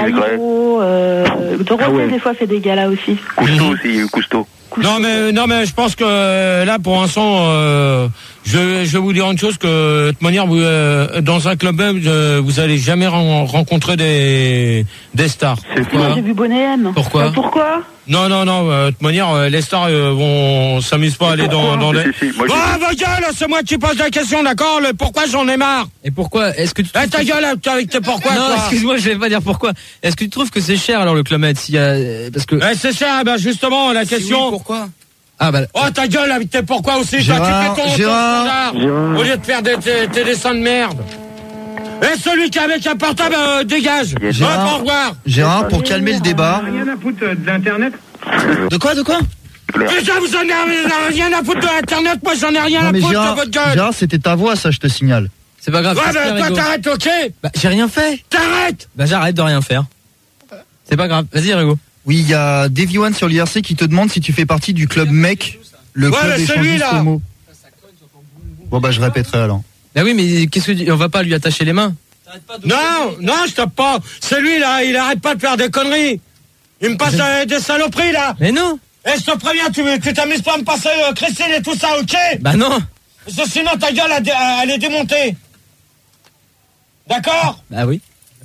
Jairo, euh, Dorothée ah ouais. Des fois fait des galas aussi. Cousteau aussi, il y a eu Cousteau. Non mais non mais je pense que euh, là pour l'instant euh, je, je vais vous dire une chose que de toute manière vous, euh, dans un club même euh, vous allez jamais ren- rencontrer des des stars. C'est moi j'ai vu Bonnet M. Pourquoi euh, Pourquoi Non non non euh, de toute manière euh, les stars euh, vont s'amusent pas à aller dans dans les. Si, si, moi, ah ma gueule, c'est moi qui pose la question, d'accord? Le pourquoi j'en ai marre. Et pourquoi est-ce que tu eh, ta gueule avec tes pourquoi? Non, toi excuse-moi, je vais pas dire pourquoi. Est-ce que tu trouves que c'est cher alors le Club Med s'il y a parce que eh, c'est cher, ben justement la question. Si oui, pourquoi? Ah bah. Oh ta gueule avec tes pourquoi aussi, Gérard, toi, tu fais ton, Gérard, ton Gérard. Au lieu de faire des, tes, tes dessins de merde. Et celui qui est avec un portable euh, dégage. Gérard, au revoir. Gérard, pour calmer le débat. Rien à foutre de l'internet. De quoi, de quoi? Déjà vous en avez rien à foutre de l'internet, moi j'en ai rien non, à mais foutre Gérard, de votre gueule. Gérard, c'était ta voix, ça, je te signale. C'est pas grave. Ouais, bah toi t'arrêtes, ok? Bah j'ai rien fait. T'arrêtes. Bah j'arrête de rien faire. C'est pas grave. Vas-y, Rigo. Oui, il y a Davy One sur l'I R C qui te demande si tu fais partie du club mec, le ouais, club échangiste homo. Bon bah je répéterai alors. Bah oui, mais qu'est-ce que tu... on va pas lui attacher les mains. Non, non, je tape pas. Celui-là, il arrête pas de faire des conneries. Il me passe euh, des saloperies là. Mais non. Eh, je te préviens, tu, tu t'amuses pas à me passer euh, Christine et tout ça, ok? Bah non. Parce que sinon ta gueule elle, elle est démontée. D'accord? Bah oui.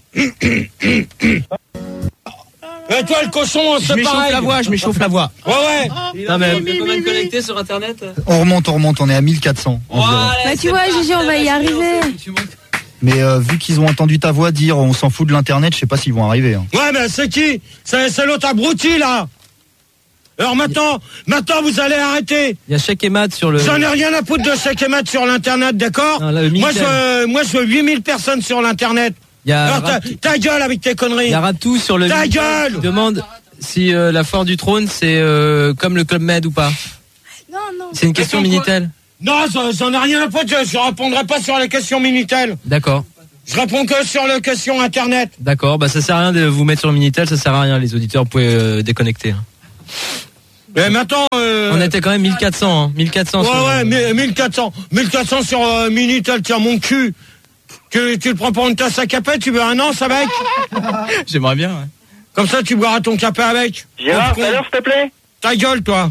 Et toi le cochon, c'est pareil. Je m'échauffe la voix, je m'échauffe la voix. Ouais ouais. Non mais on fait combien de connectés sur internet? On remonte, on remonte, on est à mille quatre cents. Oh, bah tu vois, Gigi, on va y arriver. Mais euh, vu qu'ils ont entendu ta voix dire on s'en fout de l'internet, je sais pas s'ils vont arriver. Hein. Ouais mais c'est qui? C'est, c'est l'autre abruti là. Alors maintenant, maintenant vous allez arrêter. Il y a Chèque et Mat sur le. J'en ai rien à foutre de Chèque et Mat sur l'internet, d'accord? Non, là, moi je, moi je veux huit mille personnes sur l'internet. Il y a Alors, ta, Rat- ta gueule avec tes conneries. il y a Ratou sur le Ta Minitel gueule qui demande si euh, la Foire du Trône c'est euh, comme le Club Med ou pas. Non, non. C'est une question Attends, Minitel. Non, j'en j'en ai rien à foutre, je, je répondrai pas sur les questions Minitel. D'accord. Je réponds que sur les questions Internet. D'accord, bah ça sert à rien de vous mettre sur le Minitel, ça sert à rien, les auditeurs, vous pouvez euh, déconnecter. hein. Mais maintenant... Euh... On était quand même mille quatre cents, hein, mille quatre cents. Ouais, sur- ouais, mais mille quatre cents. mille quatre cents sur euh, Minitel, tiens, mon cul. Tu, tu le prends pour une tasse à café, tu veux un an, ça avec. J'aimerais bien, ouais. Comme ça, tu boiras ton café avec. Gérard, Con. tout à l'heure, s'il te plaît. Ta gueule, toi.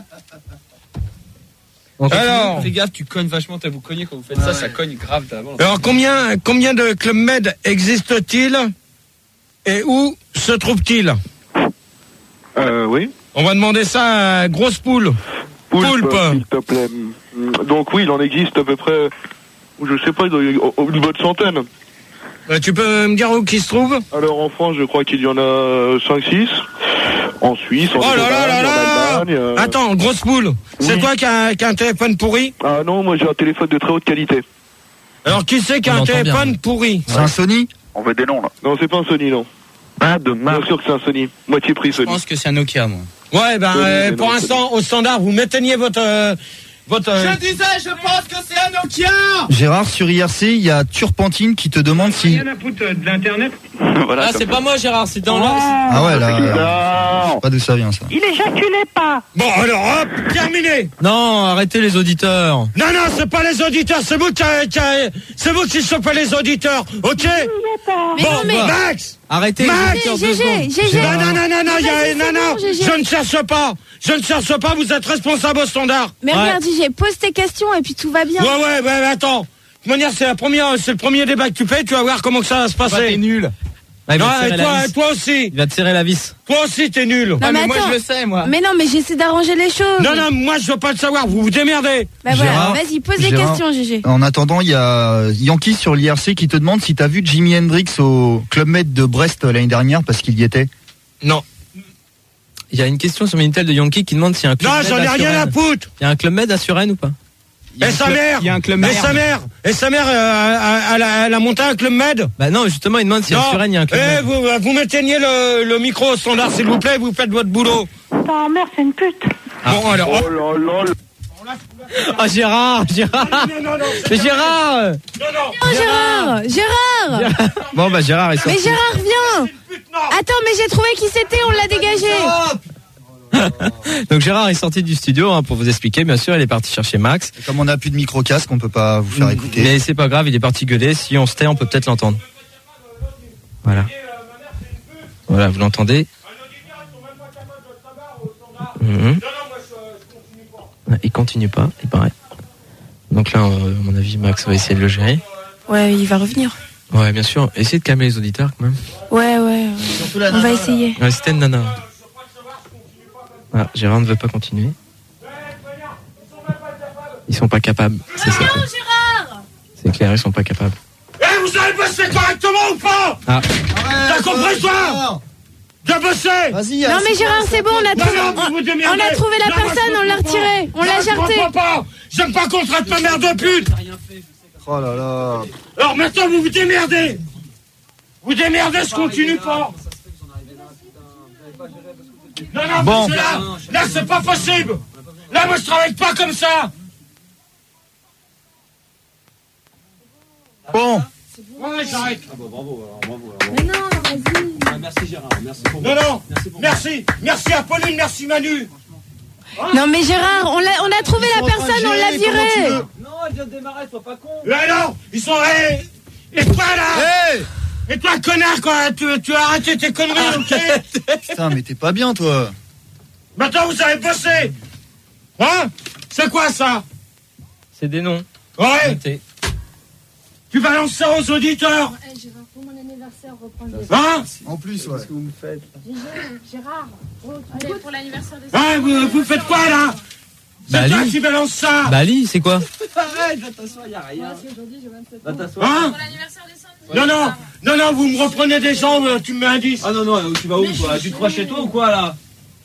On continue. Alors, Fais gaffe, tu cognes vachement, t'as vous cogner quand vous faites ça, ça cogne grave d'avant. alors combien, combien de Club Med existe-t-il et où se trouve-t-il? Euh, oui. On va demander ça à Grosse Poule. Poulpe, Poulpe. s'il te plaît. Donc oui, il en existe à peu près, je sais pas, il doit y avoir une bonne centaine. Euh, tu peux me dire où qui se trouve? Alors en France, je crois qu'il y en a cinq six. En Suisse, en Oh là là là Allemagne, là en Allemagne. euh, Attends, Grosse Poule, c'est Oui. toi qui as, qui as un téléphone pourri? Ah non, moi j'ai un téléphone de très haute qualité. Alors qui c'est qui a On un entend téléphone bien. pourri? C'est un Sony? On veut des noms là. Non, c'est pas un Sony, non. Pas de marque. Bien sûr que c'est un Sony. Moitié prix Je Sony. pense que c'est un Nokia, moi. Ouais, ben Oui, euh, mais pour non, l'instant, au standard, vous m'éteignez votre... euh, votre euh, disais, je pense que c'est un Nokia. Gérard, sur I R C, il y a Turpentine qui te demande si... Rien à foutre euh, de l'internet. Voilà, Ah, comme c'est ça. pas moi, Gérard, c'est dans là. Ah ouais, là, alors, Non. je sais pas d'où ça vient, ça. Il éjaculait pas. Bon, alors, hop, terminé. Non, arrêtez les auditeurs. Non, non, c'est pas les auditeurs, c'est vous qui, a- qui a- c'est vous qui chopez les auditeurs, ok? Mais Bon, non, mais. Max. Arrêtez Max. les auditeurs deux G G, secondes. G G. Non, non, non, non, non, il y a, Vas-y, non, c'est non, bon, G G. je ne cherche pas, je ne cherche pas, vous êtes responsable au standard. Mais Ouais. regarde, G G, pose tes questions et puis tout va bien. Ouais, ouais, ouais, mais attends. De toute manière, c'est la première, c'est le premier débat que tu fais, tu vas voir comment que ça va se Bah, passer. t'es nul. Ah, il Non, va te serrer et la toi, vis. toi aussi, Il va te serrer la vis. toi aussi, t'es nul. Non, mais, mais moi, attends. je le sais, moi. Mais non, mais j'essaie d'arranger les choses. Non, non, moi, je veux pas le savoir, vous vous démerdez. Bah voilà, Gérard, vas-y, pose des Gérard. questions, G G. En attendant, il y a Yankee sur l'I R C qui te demande si t'as vu Jimi Hendrix au Club Med de Brest l'année dernière parce qu'il y était. Non. Il y a une question sur Minitel de Yankee qui demande s'il y a un club Non, med j'en ai à rien à Suresnes. foutre. Il y a un club med à Suresnes ou pas? Et sa mère. Il y a un club Et merde. sa mère. Et sa mère, euh, elle, a, elle a monté un club med. Bah non, justement, il demande si à Non. Suresnes il y a un club Eh, med. vous, vous m'éteignez le, le micro au standard, s'il vous plaît, vous faites votre boulot. Ta mère, c'est une pute. Bon, alors, hop. Oh là là. Ah, Gérard, Gérard. Non, non, non. Mais Gérard. Non, non. Non, Gérard, Gérard. Bon, bah Gérard est sorti. Mais Gérard, viens. Attends, mais j'ai trouvé qui c'était, on l'a dégagé. Donc Gérard est sorti du studio hein, pour vous expliquer. Bien sûr, il est parti chercher Max. Et comme on n'a plus de micro-casque, on peut pas vous faire écouter. Mais c'est pas grave, il est parti gueuler. Si on se tait, on peut peut-être l'entendre. Voilà. Voilà, vous l'entendez. Mhm. Il continue pas, il paraît. Donc là, euh, à mon avis, Max va essayer de le gérer. Ouais, il va revenir. Ouais, bien sûr. Essayez de calmer les auditeurs quand même. Ouais, ouais, ouais. On va essayer. Ouais, c'était une nana. Ah, Gérard ne veut pas continuer. Ils sont pas capables. C'est ça. Gérard. C'est clair, ils sont pas capables. Eh, vous avez bossé correctement ou pas? Ah. T'as compris, toi? T'as bossé? Vas-y, Non, mais Gérard, c'est bon, on a Non, trouvé, non, vous vous on, démerdez. on a trouvé la Non, moi, personne, je on l'a comprends retiré, on pas. l'a Non, je jarté. comprends pas. J'aime pas qu'on traite ma mère de pute. Oh là là. Alors maintenant, vous vous démerdez. Vous démerdez, je continue pas. Non, non, Bon. parce que là, là, c'est pas possible. Là, moi, je travaille pas comme ça. Bon. Ouais, j'arrête. Mais non, vas-y. Merci Gérard, merci pour Non, non, merci. Merci à Pauline, merci Manu. Non, mais Gérard, on, l'a, on a trouvé la personne, on l'a viré. Non, elle vient de démarrer, sois pas con. Et alors, ils sont... Hey, et toi, là? Et toi, connard, quoi, tu, tu as arrêté tes conneries, ok? Putain, mais t'es pas bien, toi. Maintenant, vous avez bossé. Hein? C'est quoi, ça? C'est des noms. Ouais. Notez. Tu balances ça aux auditeurs. Gérard, pour mon anniversaire, reprends Hein? En plus, ouais. Gérard, pour l'anniversaire des Hein, vous, vous faites quoi, là? C'est Bah, toi Ali. qui balance ça. Bah Ali, c'est quoi? Arrête, va t'asseoir, y'a rien. Va t'asseoir. Hein? Non, non, non, non, vous me reprenez des gens, euh, tu me mets un dix. Ah non, non, tu vas où toi? Tu te crois chez toi ou quoi là?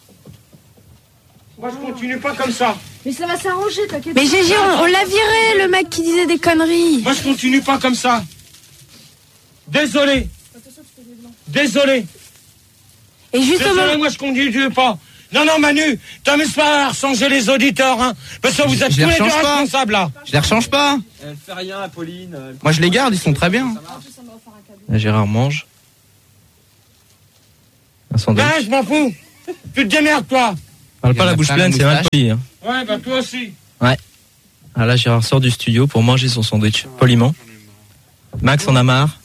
Moi, je continue pas comme ça. Mais ça va s'arranger, t'inquiète. Mais Gégé, on, on l'a viré, le mec qui disait des conneries. Moi, je continue pas comme ça. Désolé. Désolé. Et justement. Désolé, moi je conduis pas. Non, non, Manu, t'amuses pas à changer les auditeurs, hein. Parce que vous êtes tous les deux responsables, là. Je les rechange pas. Elle fait rien, Pauline. Moi, je les garde, ils sont très bien. Là, Gérard mange. Un sandwich. Ben, je m'en fous. Tu te démerdes, toi. Parle pas la bouche pleine, c'est mal poli. Hein. Ouais, bah toi aussi. Ouais. Ah là, Gérard sort du studio pour manger son sandwich, poliment. Max en a marre.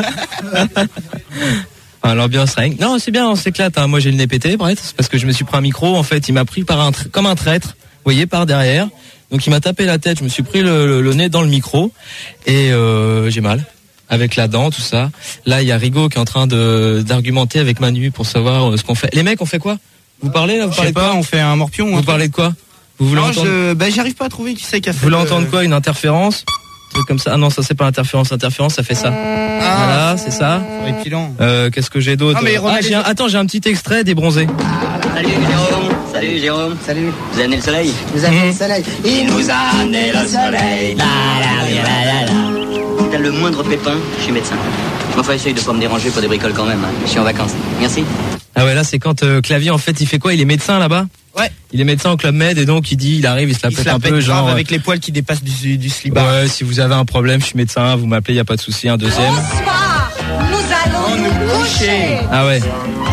Enfin, l'ambiance règne. Non, c'est bien, on s'éclate. Hein. Moi, j'ai le nez pété, bref, c'est parce que je me suis pris un micro. En fait, il m'a pris par un tra- comme un traître, vous voyez, par derrière. Donc, il m'a tapé la tête. Je me suis pris le, le, le nez dans le micro et euh, j'ai mal avec la dent, tout ça. Là, il y a Rigaud qui est en train de d'argumenter avec Manu pour savoir euh, ce qu'on fait. Les mecs, on fait quoi? Vous parlez là? Vous parlez Je sais pas, quoi? on fait un morpion. Vous parlez de quoi? Vous voulez non, entendre? je... Ben, j'arrive pas à trouver qui c'est qui a fait. Vous voulez le... entendre quoi? Une interférence? Un truc comme ça. Ah non, ça c'est pas interférence. Interférence, ça fait ça. Ah, voilà, c'est ça. Euh, qu'est-ce que j'ai d'autre? Ah, mais ah, j'ai un... Attends, j'ai un petit extrait des bronzés. Salut Jérôme, salut Jérôme, salut. Vous avez amené le soleil? Vous avez amené le soleil. Il nous a amené le soleil. La, la, la, la, la. T'as le moindre pépin, je suis médecin. Enfin, essaye de pas me déranger pour des bricoles quand même. Hein. Je suis en vacances. Merci. Ah ouais, là c'est quand euh, Clavier en fait il fait quoi? Il est médecin là-bas? Ouais. Il est médecin au Club Med et donc il dit, il arrive, il se la Il pète se la un pète peu, genre. avec les poils qui dépassent du, du slibard. Ouais, si vous avez un problème, je suis médecin, vous m'appelez, y a pas de souci, un deuxième. Bonsoir, nous allons nous coucher. Ah ouais.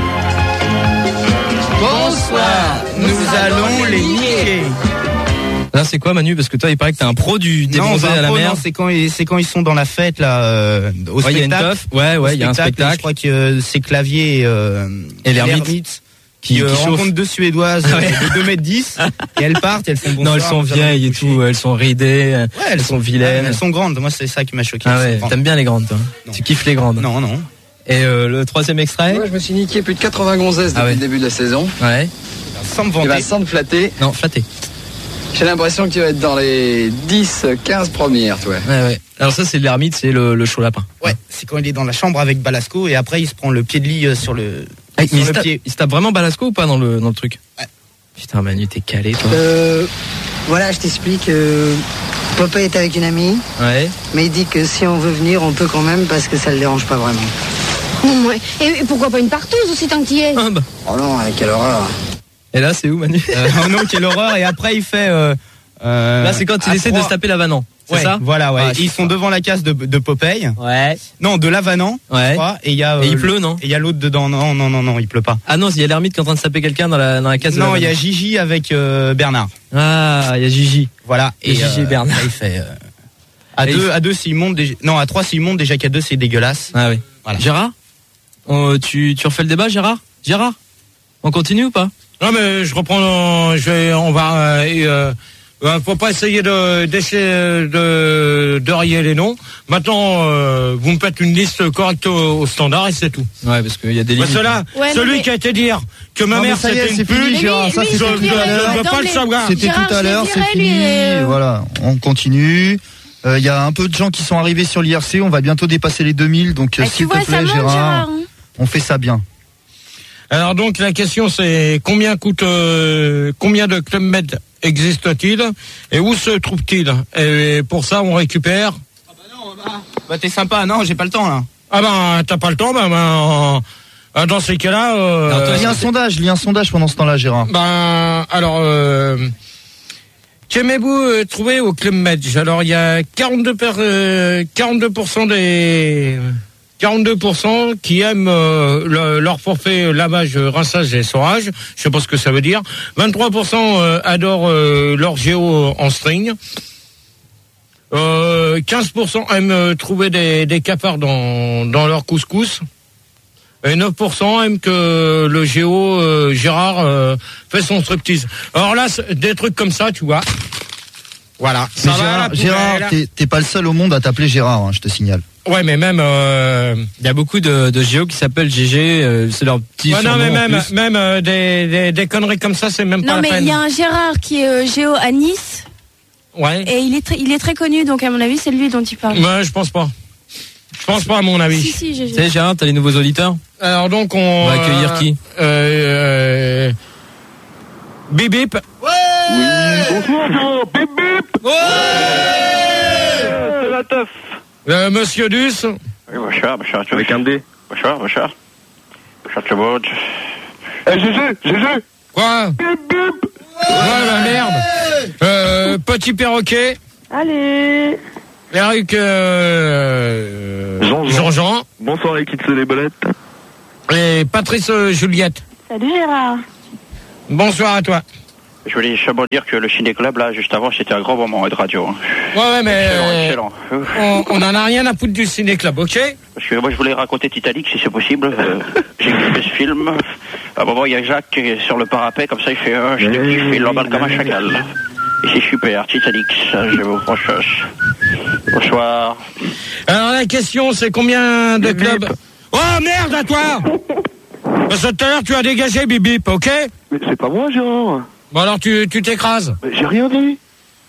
Bonsoir, nous allons les niquer. Là c'est quoi Manu? Parce que toi il paraît que t'es un pro du des Non, bronzés bah, à la pro, mer. non, c'est quand ils, c'est quand ils sont dans la fête là euh, au Ouais, il y a une spectacle. teuf. Ouais, ouais, il y a un spectacle. Je crois que euh, c'est Clavier et, euh, Et l'ermite. l'ermite Qui- qui, euh, qui chauffe. rencontrent deux Suédoises Ah ouais. euh, de deux mètres dix et elles partent, elles font bonsoir. Non, elles sont nous allons vieilles et nous coucher. tout, elles sont ridées, Ouais, elles sont vilaines. Elles sont grandes. Moi, c'est ça qui m'a choqué. Ah elles sont ouais, grandes. t'aimes bien les grandes toi. Tu kiffes les grandes. Non, non. Et euh, le troisième extrait? Moi, je me suis niqué plus de quatre-vingts gonzesses depuis Ah ouais. le début de la saison. Ouais. Sans me Et vanter. bah, sans te flatter, Non, flatté. j'ai l'impression que tu vas être dans les dix, quinze premières, toi. Ouais, ouais. Alors ça c'est l'ermite, c'est le, le chaud lapin. Ouais, c'est quand il est dans la chambre avec Balasco et après il se prend le pied de lit euh, sur le, Ah, sur mais il, se le tape, pied. il se tape vraiment Balasco ou pas dans le, dans le truc? Ouais. Putain Manu, t'es calé toi. Euh, voilà, je t'explique. Euh, Papa est avec une amie, Ouais. mais il dit que si on veut venir, on peut quand même parce que ça le dérange pas vraiment. Ouais. Et pourquoi pas une partouze aussi tant que t'y es? Ah, bah. Oh non, quelle horreur. Et là c'est où Manu? Euh, oh non, quelle horreur. Et après il fait. Euh, euh, Là c'est quand il à essaie de trois- se taper la Vanan. C'est Ouais, ça? voilà, ouais. Ah, Ils sont devant la case de, de Popeye. Ouais. Non, de Lavanant. Ouais. Je crois, et il y a. Et il euh, pleut, non? Et il y a l'autre dedans. Non, non, non, non, il pleut pas. Ah non, il y a l'ermite qui est en train de taper quelqu'un dans la, dans la case de Non, la il y a Vanan. Gigi avec euh, Bernard. Ah, il y a Gigi. Voilà. Et Gigi et Bernard. là, il fait. euh, à Et deux, il- à deux, s'il monte déjà. Non, à trois, s'il monte déjà qu'à deux, c'est dégueulasse. Ah oui. Voilà. Gérard? On- tu, tu refais le débat Gérard? Gérard? On continue ou pas? Non, mais je reprends, euh, je vais, on va, euh, et, euh, euh, faut pas essayer de, d'essayer de, de rayer les noms. Maintenant, euh, vous me faites une liste correcte au, au standard et c'est tout. Ouais, parce qu'il y a des Parce limites. que là, Ouais, non, celui mais- qui a été dire que ma Non, mais mère ça y est, c'était une c'est fini, pute, Gérard, ça, lui, c'est lui, je c'est ne clair, euh, veux pas dans le les- savoir. C'était Gérard, tout à je l'heure, le c'est dirai, fini. lui, euh, Voilà, on continue. Il y a un peu de gens qui sont arrivés sur l'I R C. On va bientôt dépasser les deux mille. Donc, Ah, euh, tu s'il vois, te ça plaît, monte, Gérard, Gérard, hein. on fait ça bien. Alors donc la question c'est combien coûte, euh, combien de Club Med existe-t-il et où se trouve-t-il? Et pour ça on récupère. Bah, t'es sympa. Non, j'ai pas le temps, là. Ah ben t'as pas le temps, ben, ben euh, dans ces cas-là. Euh, Alors, toi, lis un sondage, lis un sondage pendant ce temps-là, Gérard. Ben alors. Euh, Qu'aimez-vous euh, trouver au Club Med? Alors il y a quarante-deux per, euh, quarante-deux pour cent des quarante-deux pour cent qui aiment euh, le- leur forfait lavage, rinçage et essorage. Je sais pas ce que ça veut dire. vingt-trois pour cent euh, adorent euh, leur géo en string. Euh, quinze pour cent aiment euh, trouver des, des cafards dans, dans leur couscous. Et neuf pour cent aiment que le géo euh, Gérard euh, fait son striptease. Alors là, c'est des trucs comme ça, tu vois. Voilà. Mais Ça va, Gérard, la Gérard, poubelle. t'es- t'es pas le seul au monde à t'appeler Gérard, hein, je te signale. Ouais, mais même. Euh... Il y a beaucoup de, de géos qui s'appellent G G, euh, c'est leur petit Ouais, non, surnom mais en même, plus. même euh, des, des, des conneries comme ça, c'est même pas Non, la mais peine. il y a un Gérard qui est euh, géo à Nice. Ouais. Et il est, très, il est très connu, donc à mon avis, c'est lui dont il parle. Ouais, je pense pas. Je pense pas, à mon avis. Si, si, G G. Tu sais Gérard, t'as les nouveaux auditeurs? Alors donc on. On va accueillir qui? euh, euh, Bip bip. Oui, bonsoir, Gérard. Bip bip. C'est la teuf. Euh, Monsieur Duss. Oui, bonsoir, bonsoir à tous. Avec un D. Bonsoir, bonsoir. Bonsoir tout le monde. Eh, G G, G G. Quoi? Ouais, la merde. Euh, petit perroquet. Allez. Eric, euh, Jean-Jean. Jean-Jean. Bonsoir les kids les bolettes. Et Patrice euh, Juliette. Salut Gérard. Bonsoir à toi. Je voulais simplement dire que le ciné-club, là, juste avant, c'était un grand moment de radio. Hein. Ouais, ouais, mais Excellent, euh, excellent. on, on en a rien à foutre du ciné-club, ok? Parce que moi, je voulais raconter Titanic, si c'est possible. Euh, j'ai fait ce film. À un moment, il y a Jacques qui est sur le parapet, comme ça, il fait un, je te kiffe, il l'emballe comme un chacal. Et c'est super, Titanic, ça, je vous franchise. Bonsoir. Alors la question, c'est combien de clubs? Oh merde à toi! Parce que tout à l'heure, tu as dégagé Bibip, ok? Mais c'est pas moi, Gérard. Bon alors, tu tu t'écrases. Mais j'ai rien dit.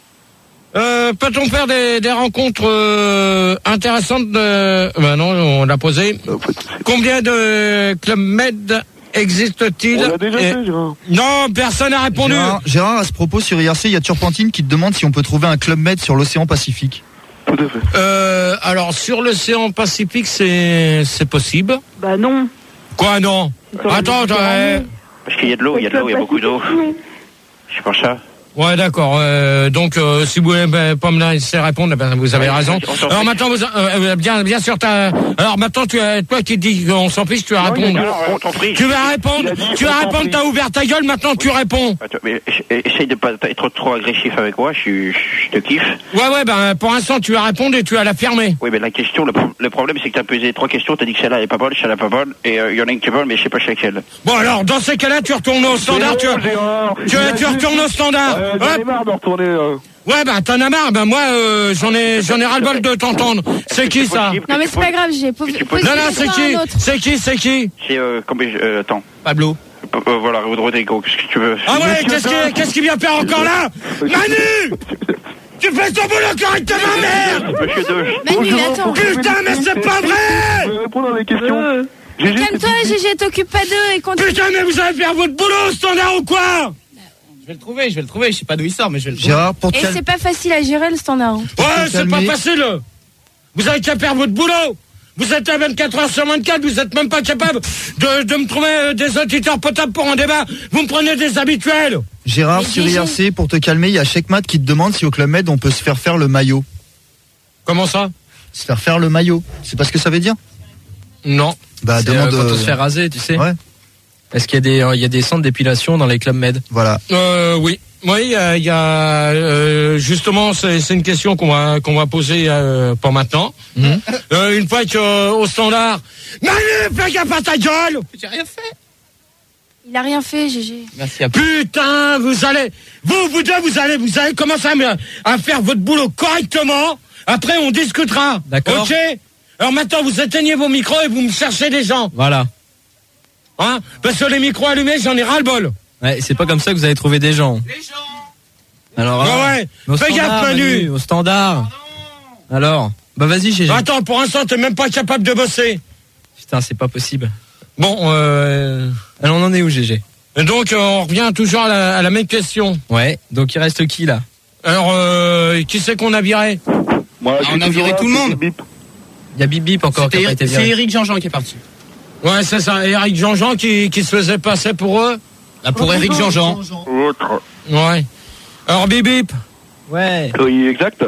Euh, peut-on faire des, des rencontres euh, intéressantes de... Ben non, on l'a posé. Combien de Club Med existe-t-il? On l'a déjà Et... fait, Gérard. Non, personne n'a répondu. Gérard, Gérard, à ce propos, sur I R C, il y a Turpentine qui te demande si on peut trouver un Club Med sur l'océan Pacifique. Tout à fait. Euh, alors, sur l'océan Pacifique, c'est c'est possible. Bah non. Quoi, non? Attends, attends. euh, Parce qu'il y a de l'eau, il y a de l'eau, il y a beaucoup d'eau. C'est pour ça. Ouais, d'accord. Euh, donc, euh, si vous voulez ben, pas me laisser répondre, ben, vous avez Ouais, raison. on s'en Alors fiche. maintenant, vous, euh, bien, bien sûr, t'as. Alors maintenant, tu as, toi qui dis qu'on s'en fiche, tu vas Non, il a répondre. dit, on t'en prie. Tu vas répondre. Tu vas répondre. T'as ouvert ta gueule. Maintenant, tu réponds. Attends, mais essaye de pas être trop agressif avec moi, je, suis- je te kiffe. Ouais, ouais. Ben, pour l'instant, tu vas répondre et tu vas l'affirmer. Oui, mais la question, le, pro- le problème, c'est que t'as posé trois questions, t'as dit que celle-là elle est pas bonne, celle-là pas bonne, et il euh, y en a une qui est bonne, mais je sais pas laquelle. Bon, alors, dans ces cas-là, tu retournes au standard. Tu, tu, tu retournes au standard. Euh, Hop. J'en ai marre de retourner. euh. Ouais, bah t'en as marre. Ben moi, euh, j'en ai, j'en ai ras le bol de t'entendre. C'est qui ça? Non mais c'est pas grave, j'ai posé Non, non, c'est qui? C'est qui? C'est qui? C'est, euh, combien, euh, attends. Pablo. Euh, voilà, Rodrigo, qu'est-ce que tu veux? Ah ouais, qu'est-ce qu'il qu'est-ce qu'il vient faire encore là? Manu! Tu fais ton boulot correctement, merde! Monsieur deux. Manu, attends. Putain, mais c'est pas vrai! Je vais répondre à les questions. Gégé, Calme-toi, Gégé, t'occupe pas d'eux et continue. Putain, mais vous allez faire votre boulot, standard ou quoi? Je vais le trouver, je vais le trouver. Je sais pas d'où il sort, mais je vais le trouver. Gérard, pour te Et calmer. c'est pas facile à gérer le standard. hein. Ouais, te c'est pas calmer. facile. Vous avez qu'à faire votre boulot. Vous êtes à vingt-quatre heures sur vingt-quatre, vous êtes même pas capable de, de me trouver euh, des auditeurs potables pour un débat. Vous me prenez des habituels. Gérard, Mais sur Gégé. I R C, pour te calmer, il y a Checkmat qui te demande si au Club Med on peut se faire faire le maillot. Comment ça? Se faire faire le maillot. C'est pas ce que ça veut dire? Non. Bah, C'est, demande. euh, quand on euh, se fait raser, tu sais. Ouais. Est-ce qu'il y a des, euh, il y a des centres d'épilation dans les clubs med? Voilà. Euh, oui. Oui, il y a, il y a, euh, justement, c'est c'est une question qu'on va qu'on va poser euh, pour maintenant. Mhm. Euh, une fois que euh, au standard, Manu, fais gaffe à ta gueule. J'ai rien fait. Il a rien fait, Gégé. Merci à Putain, vous allez, vous, vous deux, vous allez, vous allez commencer à, me- à faire votre boulot correctement. Après, on discutera. D'accord. Ok. Alors maintenant, vous éteignez vos micros et vous me cherchez des gens. Voilà. Hein? Parce que les micros allumés, j'en ai ras le bol. Ouais, c'est pas comme ça que vous allez trouver des gens. Les gens. Alors, Ouais, hein, ouais. au Fais standard, gaffe, Manu. Au standard. Alors, bah vas-y, Gégé. Attends, pour l'instant, t'es même pas capable de bosser. Putain, c'est pas possible. Bon, euh... Alors, on en est où, Gégé? Et donc, euh, on revient toujours à la, à la même question. Ouais, donc il reste qui, là? Alors, euh, qui c'est qu'on a viré? Moi, Ah, on a viré tout le monde. Il y a Bip Bip encore qui a pas été C'est viré. Eric Jean-Jean qui est parti. Ouais, c'est ça. Eric Jean-Jean qui, qui se faisait passer pour eux. Là, pour Eric Jean-Jean. Autre. Ouais. Alors, bip bip. Ouais. Oui, exact.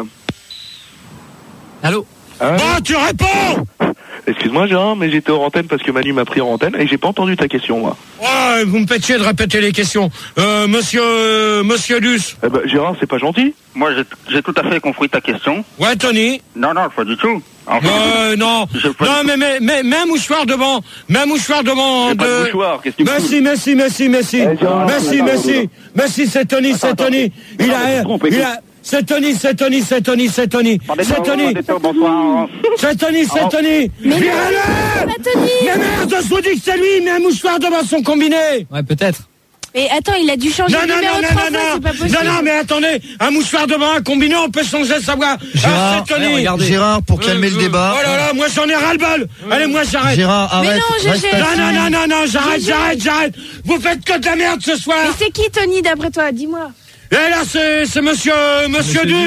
Allô? Hein Bon, tu réponds! Excuse-moi, Gérard, mais j'étais hors antenne parce que Manu m'a pris en antenne et j'ai pas entendu ta question, moi. Ouais, vous me faites chier de répéter les questions. Euh, monsieur, euh, monsieur Luce. Eh ben, Gérard, c'est pas gentil. Moi, j'ai j'ai tout à fait compris ta question. Ouais, Tony. Non, non, pas du tout. Enfin, Euh, non. je- Non, mais, mais, mais, même mouchoir devant. Même mouchoir devant. J'ai pas de de- mouchoir, qu'est-ce que tu me Merci, merci, merci, merci. Eh, Gérard, Merci, attends, merci. attends. Merci, c'est Tony, c'est Attends, Tony. Il Non, mais tu a, te trompes, il écoute. a, c'est Tony, c'est Tony, c'est Tony, c'est Tony. C'est Tony. Bonsoir. C'est Tony, c'est Tony. Mais non, Virez-le! pas Tony. Mais merde, je vous dis que c'est lui, mais un mouchoir devant son combiné. Ouais, peut-être. Mais attends, il a dû changer Non, de non, numéro non, non, trois non, fois, non. c'est pas possible. Non, non, mais attendez, un mouchoir devant un combiné, on peut changer sa voix. Gérard, Ah, c'est Tony. ouais, regardez. Gérard, pour calmer Euh, le euh, débat. Oh là là, moi j'en ai ras le bol. Allez, moi j'arrête. Gérard, Mais arrête. non, reste Gégé. assis. Non, non, non, non, non, j'arrête, Gégé. j'arrête, j'arrête. Vous faites que de la merde ce soir. Mais c'est qui Tony d'après toi? Dis-moi. Et là, c'est, c'est monsieur, monsieur Monsieur Duss.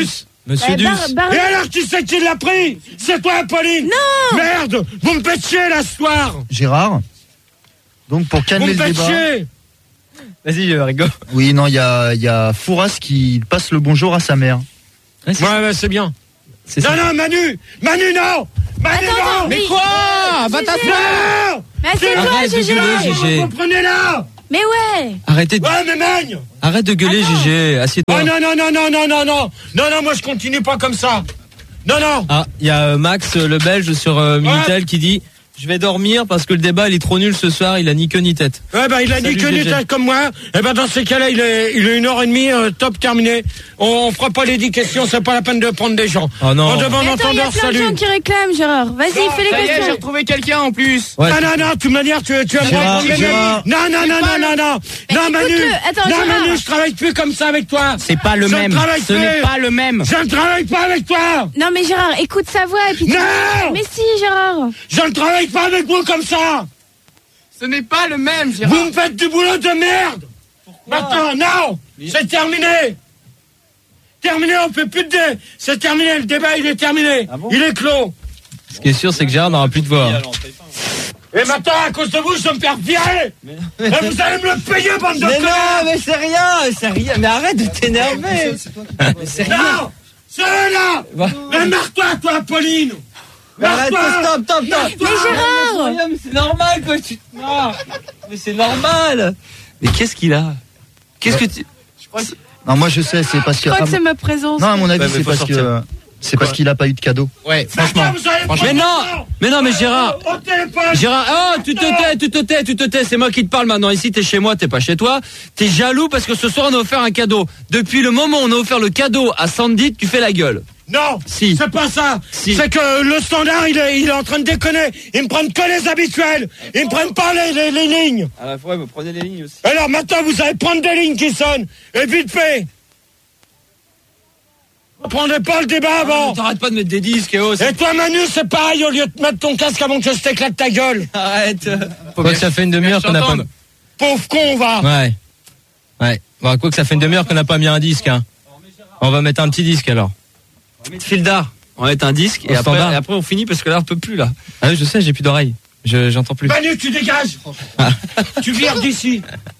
Monsieur Eh, Dus. Bar- Bar- Et alors, qui c'est qui l'a pris? C'est toi, Pauline? Non! Merde! Vous me faites chier, là, ce soir! Gérard. Donc pour Vous calmer me le faites débat. chier! Vas-y, euh, Rigo. Oui, non, il y a, il y a Fouras qui passe le bonjour à sa mère. Ouais, ouais, c'est bien. C'est Non, ça. non, Manu! Manu, non! Manu, Attends, non! attends, Mais oui. quoi? Va t'asseoir. Non! Mais c'est toi, Arrête de Gégé. gueuler, Gégé. Vous comprenez là? Mais ouais. Arrêtez de, Ouais, mais magne! arrête de gueuler, Attends. Gégé. Assieds-toi. Oh non, non, non, non, non, non, non! Non, non, moi je continue pas comme ça! Non, non! Ah, il y a euh, Max, euh, le Belge, sur euh, Minitel qui dit je vais dormir parce que le débat il est trop nul ce soir, il a ni queue ni tête. Ouais, bah, il a Salut, dit que G G. du tête comme moi. Et ben, dans ces cas-là, il est, il est une heure et demie, euh, top, terminé. On, on fera pas les dix questions, c'est pas la peine de prendre des gens. Oh non. On demande Mais attends, il y a entendeur, plein de salut. gens qui réclament, Gérard. Vas-y, Non, fais les Ça y est, j'ai questions. retrouvé quelqu'un en plus. Ouais. Ah non, non, de toute manière, tu, tu as Gérard, moi Gérard. Non, non, non, non, non, non. Mais Non, Manu. écoute-le. Attends, Non, Gérard. Manu, je travaille plus comme ça avec toi. C'est pas le Je même. travaille Ce plus. n'est pas le même. Je ne travaille pas avec toi. Non, mais Gérard, écoute sa voix et puis. tu- Non. Mais si, Gérard. Je ne travaille pas avec vous comme ça. Ce n'est pas le même, Gérard. Vous me faites du boulot de merde. Maintenant, non. C'est terminé. Terminé, on fait plus de dé. C'est terminé, le débat, il est terminé. Il est clos. Ce qui est sûr, c'est que Gérard n'aura plus de voix. Et maintenant, à cause de vous, je vais me faire virer. Et vous allez me le payer, bande de Mais connards. non, mais c'est rien, c'est rien. Mais arrête de t'énerver. C'est rien. Non, c'est là. Mais marre-toi, toi, Pauline. Mais arrête, Marre-toi. stop, stop, stop. Mais Gérard. Mais c'est normal que tu te marres. Mais c'est normal. Mais qu'est-ce qu'il a? Qu'est-ce que tu... Non, moi je sais, c'est parce que. Je crois que à c'est mon- ma présence. Non, à mon avis, Ouais, mais c'est faut parce sortir. que. C'est parce qu'il a pas eu de cadeau. Ouais, franchement. Maintenant, vous allez Mais prendre non, mais non, mais Gérard. Au téléphone. Gérard, oh, tu te tais, tu te tais, tu te tais, c'est moi qui te parle maintenant. Ici, t'es chez moi, t'es pas chez toi. T'es jaloux parce que ce soir, on a offert un cadeau. Depuis le moment où on a offert le cadeau à Sandy, tu fais la gueule. Non, Si. c'est pas ça. Si. C'est que le standard, il est, il est en train de déconner. Ils me prennent que les habituels. Ils me prennent pas les, les, les lignes. À la fois, vous prenez les lignes aussi. Alors maintenant, vous allez prendre des lignes qui sonnent. Et vite fait. Vous prendrez pas le débat avant. T'arrêtes pas de mettre des disques, oh, Et toi, Manu, c'est pareil. Au lieu de mettre ton casque avant que je t'éclate ta gueule. Arrête. Quoi que ça fait une demi-heure qu'on n'a pas. Pauvre con, va. Ouais. Ouais. Bon, quoi que ça fait une demi-heure qu'on n'a pas mis un disque, hein. On va mettre un petit disque alors. Fildar, on va mettre un disque et Au après, standard. et après on finit parce que là on peut plus là. Ah oui, je sais, j'ai plus d'oreilles. Je, j'entends plus. Manu, tu dégages. Tu vires d'ici.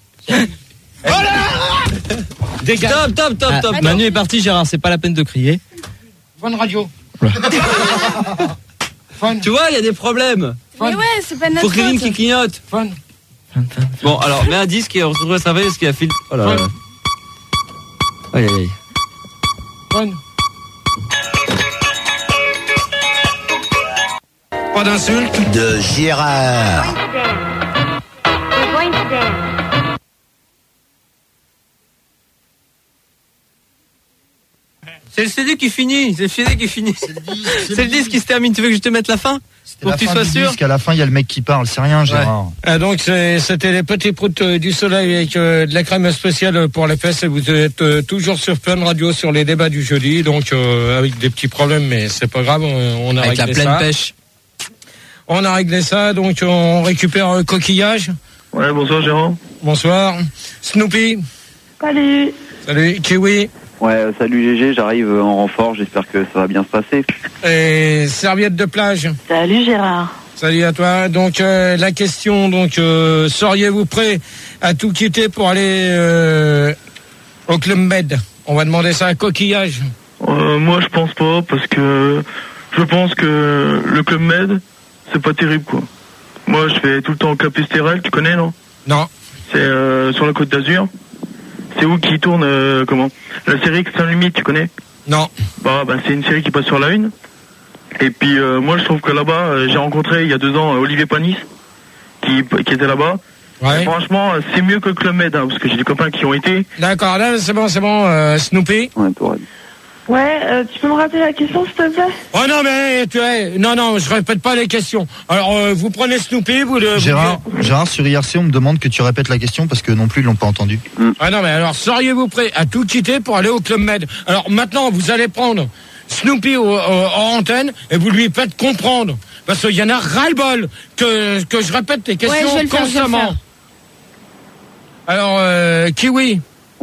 Dégage. Top, top, top, Ah, top. Manu est parti, Gérard, c'est pas la peine de crier. Bonne radio. Tu vois, il y a des problèmes. Mais ouais, c'est pas de Faut notre que les lignes faute. qui clignotent. Fun. Bon, alors, mets un disque et on se retrouve à servir ce qu'il y a fil. Oh là là. Aïe, aïe, aïe. Fun. Pas d'insulte. De Gérard. C'est le C D qui finit, c'est le C D qui finit. C'est le disque qui se termine. Tu veux que je te mette la fin pour La que tu fin sois du sûr? disque, à la fin, il y a le mec qui parle. C'est rien, Gérard. Ah, donc c'est- c'était les petits proutes euh, du soleil avec euh, de la crème spéciale pour les fesses et vous êtes euh, toujours sur Fun Radio sur les débats du jeudi, donc euh, avec des petits problèmes, mais c'est pas grave, on, on a Avec la réglé pleine ça. pêche. On a réglé ça, donc on récupère euh, coquillage. Ouais, bonsoir Gérard. Bonsoir. Snoopy. Salut. Salut. Kiwi. Ouais, euh, salut G G, j'arrive euh, en renfort, j'espère que ça va bien se passer. Et serviette de plage. Salut Gérard. Salut à toi. Donc euh, la question, donc euh, seriez-vous prêt à tout quitter pour aller euh, au Club Med? On va demander ça à coquillage. Euh, moi je pense pas parce que je pense que le Club Med c'est pas terrible quoi. Moi je fais tout le temps Capesterel, tu connais non? Non. C'est euh, sur la Côte d'Azur. C'est où qui tourne euh, comment? La série Extrême Limite, tu connais? Non. Bah, bah c'est une série qui passe sur la une. Et puis euh, moi je trouve que là-bas, euh, j'ai rencontré il y a deux ans euh, Olivier Panis qui, qui était là-bas. Ouais. Et franchement, euh, c'est mieux que le Club Med, hein, parce que j'ai des copains qui ont été. D'accord, là c'est bon, c'est bon, euh, Snoopy. Ouais, toi. Ouais, euh, tu peux me rappeler la question s'il te plaît? Oh non mais tu es, non non, je répète pas les questions. Alors euh, vous prenez Snoopy, vous le. Gérard, vous- Gérard, sur I R C, on me demande que tu répètes la question parce que non plus, ils l'ont pas entendu. Ah non mais alors seriez-vous prêt à tout quitter pour aller au Club Med? Alors maintenant vous allez prendre Snoopy au, au- en antenne et vous lui faites comprendre parce qu'il y en a ras-le-bol que que je répète les questions Ouais, je vais le faire, je vais le constamment. faire. Alors euh, Kiwi.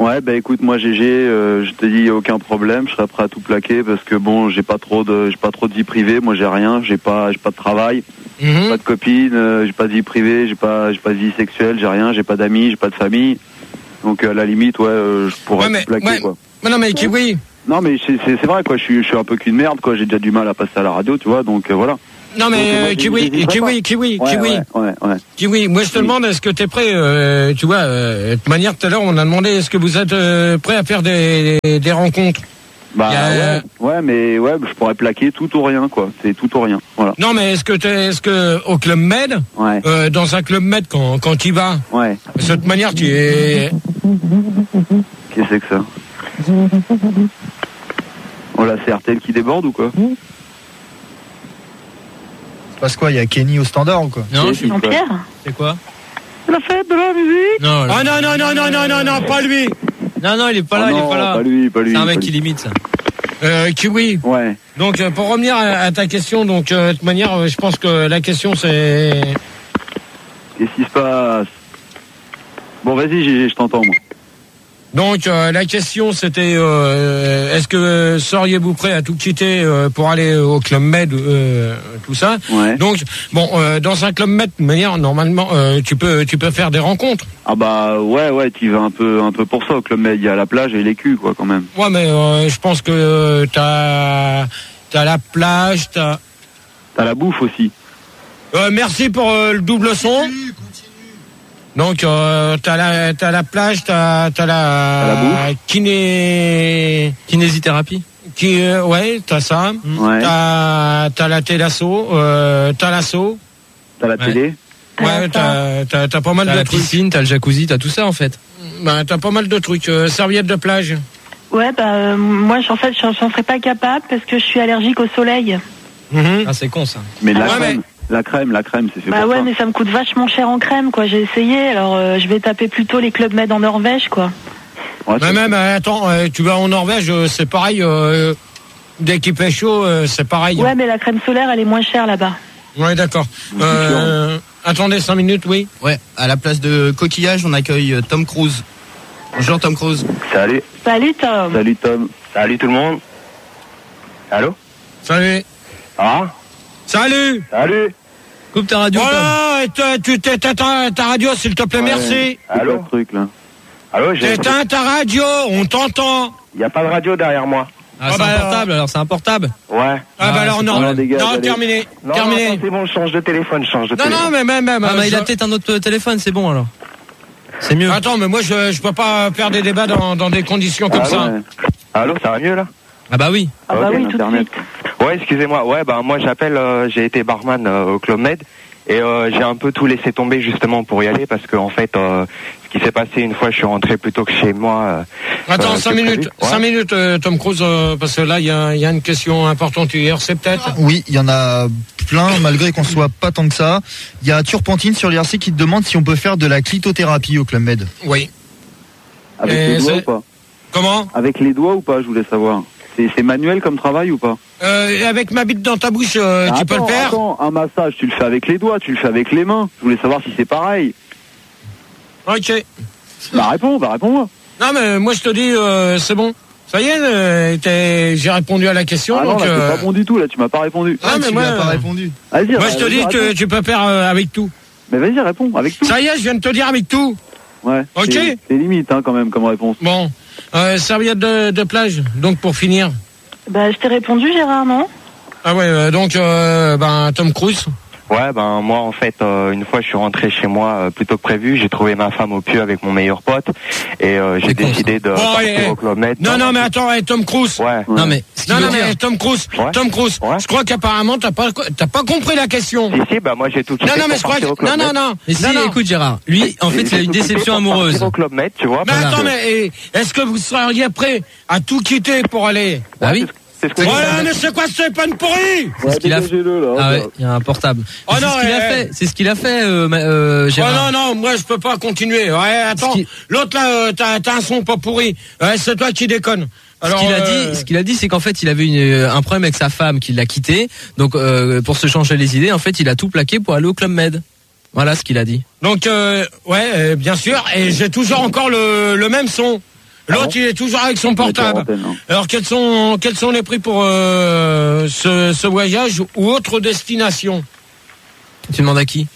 Ouais, bah écoute, moi G G, euh, je te dis aucun problème, je serais prêt à tout plaquer parce que bon, j'ai pas trop de, j'ai pas trop de vie privée, moi j'ai rien, j'ai pas, j'ai pas de travail, mmh. pas de copine, euh, j'ai pas de vie privée, j'ai pas, j'ai pas de vie sexuelle, j'ai rien, j'ai pas d'amis, j'ai pas de famille, donc à la limite, ouais, euh, je pourrais ouais, mais, tout plaquer ouais. quoi. Mais non mais Kiwi. Non mais c'est, c'est, c'est vrai quoi, je suis, je suis un peu qu'une merde quoi, j'ai déjà du mal à passer à la radio, tu vois, donc euh, voilà. Non mais donc, euh, Kiwi, Kiwi, Kiwi, ouais, Kiwi, ouais, ouais, ouais. Kiwi. Moi je te oui. demande, est-ce que t'es prêt euh, tu vois, euh, de toute manière tout à l'heure on a demandé, est-ce que vous êtes euh, prêt à faire des, des, des rencontres? Bah a, ouais, ouais, mais ouais, je pourrais plaquer tout ou rien quoi. C'est tout ou rien, voilà. Non mais est-ce que t'es, est-ce que au Club Med, ouais. euh, dans un Club Med quand quand tu y vas, ouais. de cette manière tu es. Qu'est-ce que c'est que ça? Oh là, c'est R T L qui déborde ou quoi? Passe quoi, il y a Kenny au standard ou quoi? Non, je suis Jean-Pierre. C'est quoi? La fête de la musique. Non, ah non non non non non non non pas lui. Non non, il est pas là, oh non, il est pas là. Pas lui, pas lui. C'est un mec qui limite ça. Euh, Kiwi. Ouais. Donc euh, pour revenir à, à ta question, donc euh, de toute manière, euh, je pense que la question c'est. Qu'est-ce qui se passe? Bon, vas-y, Gégé, je t'entends moi. Donc euh, la question c'était euh, est-ce que euh, seriez-vous prêt à tout quitter euh, pour aller au Club Med, euh, tout ça. Ouais. Donc bon, euh, dans un Club Med, de manière normalement, euh, tu peux tu peux faire des rencontres. Ah bah ouais ouais, tu vas un peu un peu pour ça au Club Med. Il y a la plage et les culs quoi quand même. Ouais mais euh, je pense que euh, t'as t'as la plage, t'as t'as la bouffe aussi. Euh, merci pour euh, le double son. Continue, continue. Donc euh, t'as la t'as la plage, t'as t'as la, t'as la bouffe. kiné kinésithérapie. Qui euh, ouais, t'as ça. Ouais. T'as t'as la télasso, euh, t'as l'assaut. T'as la ouais. télé. Ouais, t'as t'as t'as pas mal t'as de la trucs. piscine, t'as le jacuzzi, t'as tout ça en fait. Bah t'as pas mal de trucs. Euh, serviette de plage. Ouais bah euh, moi en fait j'en serais pas capable parce que je suis allergique au soleil. Mmh. Ah c'est con ça. Mais la ah, crème. mais... La crème, la crème, c'est fait bah pour ouais, ça. mais ça me coûte vachement cher en crème, quoi. J'ai essayé, alors euh, je vais taper plutôt les Club Med en Norvège, quoi. Ouais, mais même, euh, attends, euh, tu vas en Norvège, euh, c'est pareil. Euh, dès qu'il fait chaud, euh, c'est pareil. Ouais, mais la crème solaire, elle est moins chère là-bas. Ouais, d'accord. Euh, attendez cinq minutes, oui. Ouais, à la place de Coquillage, on accueille Tom Cruise. Bonjour Tom Cruise. Salut. Salut Tom. Salut Tom. Salut tout le monde. Allô? Salut. Ah? Salut. Salut. Coupe ta radio. Voilà, tu t'éteins ta, ta radio, s'il te plaît, ouais, merci. Allô? Le truc, là. Allô, j'ai... T'éteins ta radio, on t'entend. Il n'y a pas de radio derrière moi. Ah, ah c'est bah un portable, alors, alors c'est un portable. Ouais. Ah, ah bah alors non, non, dégâts, non terminé. Non, terminé. Non, c'est bon, je change de téléphone, je change de non, téléphone. Non, mais même, même. Ah, bah, il a peut-être un autre téléphone, c'est bon alors. C'est mieux. Attends, mais moi je, je peux pas faire des débats dans, dans des conditions comme ah, ça. Ouais. Allô, ça va mieux là? Ah bah oui. Ah bah okay, oui, tout de suite. Ouais, excusez-moi. Ouais, bah moi j'appelle, euh, j'ai été barman euh, au Club Med et euh, j'ai un peu tout laissé tomber justement pour y aller parce que en fait, euh, ce qui s'est passé une fois, je suis rentré plutôt que chez moi. Euh, Attends, euh, cinq minutes, ouais. cinq minutes, euh, Tom Cruise, euh, parce que là il y a, y a une question importante hier, c'est peut-être. Oui, il y en a plein, malgré qu'on soit pas tant que ça. Il y a Turpentine sur l'I R C qui te demande si on peut faire de la clitothérapie au Club Med. Oui. Avec et les doigts ou pas? Comment? Avec les doigts ou pas, je voulais savoir. C'est, c'est manuel comme travail ou pas? euh, Avec ma bite dans ta bouche, euh, ah, tu attends, peux le faire? Attends, un massage, tu le fais avec les doigts, tu le fais avec les mains. Je voulais savoir si c'est pareil. Ok. Bah réponds, bah réponds-moi. Non mais moi je te dis, euh, c'est bon. Ça y est, euh, j'ai répondu à la question. Ah donc, non, là, euh... c'est pas bon du tout, là, tu m'as pas répondu. Ah, mais tu moi, m'as pas répondu. Vas-y, moi je te dis que réponds. Tu peux faire euh, avec tout. Mais vas-y, réponds, avec tout. Ça y est, je viens de te dire avec tout. Ouais. Ok. C'est, c'est limite, hein, quand même, comme réponse. Bon. Euh, serviette de, de plage, donc pour finir. Bah, je t'ai répondu, Gérard, non? Ah ouais, euh, donc, euh, ben, Tom Cruise. Ouais, ben moi en fait, euh, une fois je suis rentré chez moi euh, plutôt que prévu, j'ai trouvé ma femme au pieu avec mon meilleur pote et euh, j'ai décidé de bon, partir et, au Club Med. Non, non, mais attends, hey, Tom Cruise. Ouais. ouais. Non mais, non, non, mais Tom Cruise, ouais. Tom Cruise. Ouais. Je crois qu'apparemment t'as pas, t'as pas compris la question. Si si, bah moi j'ai tout quitté. Non, non, mais je crois que, non, non, non. Mais si, non, non. écoute Gérard, lui, en fait, il a une déception amoureuse. Au Club Med, tu vois. Mais voilà. attends, mais est-ce que vous seriez prêt à tout quitter pour aller? Bah oui. Voilà, mais c'est quoi ce téléphone pourri? C'est ce qu'il a fait. Ah ouais, il y a un portable. Oh c'est non, ce qu'il eh, a fait. C'est ce qu'il a fait, euh, euh, Gérard. Oh non, non, moi je peux pas continuer. Ouais, attends. Qui... L'autre là, euh, t'as, t'as un son pas pourri. Ouais, c'est toi qui déconnes. Alors, ce qu'il a euh... dit, ce qu'il a dit, c'est qu'en fait, il avait une, un problème avec sa femme, qu'il l'a quitté. Donc, euh, pour se changer les idées, en fait, il a tout plaqué pour aller au Club Med. Voilà ce qu'il a dit. Donc, euh, ouais, euh, bien sûr. Et j'ai toujours encore le, le même son. L'autre, il est toujours avec son portable. Alors, quels sont, quels sont les prix pour euh, ce, ce voyage ou autre destination? Tu demandes à qui?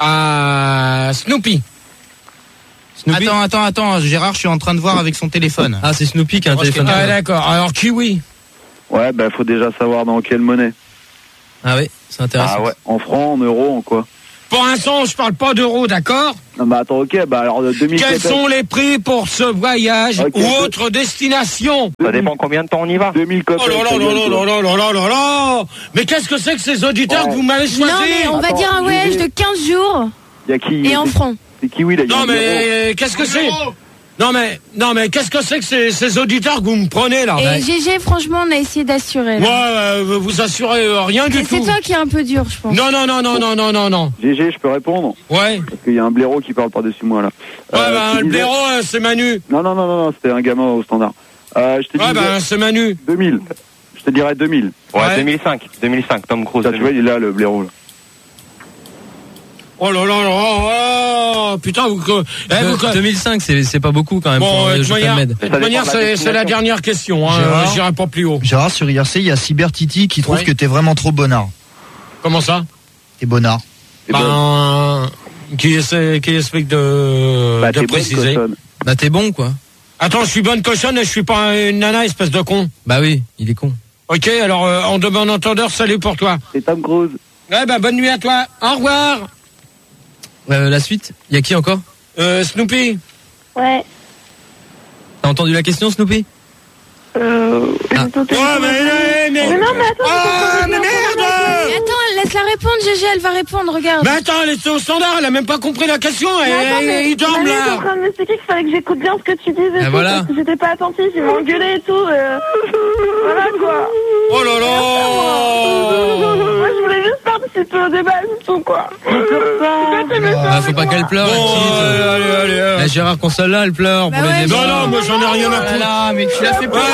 À Snoopy. Snoopy. Attends, attends, attends, Gérard, je suis en train de voir avec son téléphone. Ah, c'est Snoopy qui a un téléphone. Ah, d'accord. Alors, Kiwi. Ouais, bah faut déjà savoir dans quelle monnaie. Ah oui, c'est intéressant. Ah ouais, en francs, en euros, en quoi? Pour l'instant, je parle pas d'euros, d'accord? Non, bah attends, ok, bah alors deux mille. Quels sont les prix pour ce voyage okay, ou autre destination? Ça dépend combien de temps on y va. deux mille copies. Oh là là là là là là là là là. Mais qu'est-ce que c'est que ces auditeurs ouais. que vous m'avez choisis? Non, mais on va attends, dire un voyage de quinze jours. Y a qui? Et en francs. C'est Kiwi, là. Non, mais qu'est-ce que c'est? Non mais non mais qu'est-ce que c'est que ces, ces auditeurs que vous me prenez là? Et G G, franchement, on a essayé d'assurer. Ouais, euh, vous assurez euh, rien du tout. C'est toi qui est un peu dur, je pense. Non non non non non non non non. G G, je peux répondre? Ouais. Parce qu'il y a un blaireau qui parle par-dessus moi là. Ouais, euh, bah le disais... blaireau, euh, c'est Manu. Non non non non, non c'était un gamin au standard. Euh, je te ouais, disais... bah c'est Manu. deux mille. Je te dirais deux mille. Ouais, ouais. deux mille cinq. deux mille cinq, Tom Cruise. Ça, tu vois, il est là le blaireau là. Oh là là là, oh, oh, putain, vous, eh, vous, deux mille cinq, c'est, c'est pas beaucoup quand même. Bon, pour de toute manière, Med. de manière c'est, c'est la dernière question, hein, Gérard, j'irai pas plus haut. Gérard, sur I R C, il y a Cyber Titi qui trouve ouais. que t'es vraiment trop bonnard. Comment ça? T'es bonnard. Ben, qui essaie, qui explique de, bah, de préciser. Bah, t'es bon, quoi. Attends, je suis bonne cochonne et je suis pas une nana, espèce de con. Bah oui, il est con. Ok, alors, euh, en de bon entendeur, salut pour toi. C'est Tom Cruise. Ouais, bah, bonne nuit à toi. Au revoir. Euh, la suite, il y a qui encore? Euh, Snoopy. Ouais. T'as entendu la question, Snoopy? Euh... Ah. Ouais, mais, mais, mais... mais non, mais attends, oh, mais merde! Attends, laisse-la répondre, G G, elle va répondre, regarde. Mais attends, elle est au standard, elle a même pas compris la question, et attends, mais, il dorme là. Je suis en train de m'expliquer qu'il fallait que j'écoute bien ce que tu disais, ah, voilà. parce que j'étais pas attentif, il m'a engueulé et tout, euh... voilà quoi. Oh là là. Moi je voulais juste participer au débat, c'est tout quoi. Ah, faut pas qu'elle pleure, bon, allez, allez, allez, allez. La Gérard Console-là, elle pleure bah pour ouais, les débats. Non, non, moi j'en ai rien à foutre. Là, mais tu l'as fait pas.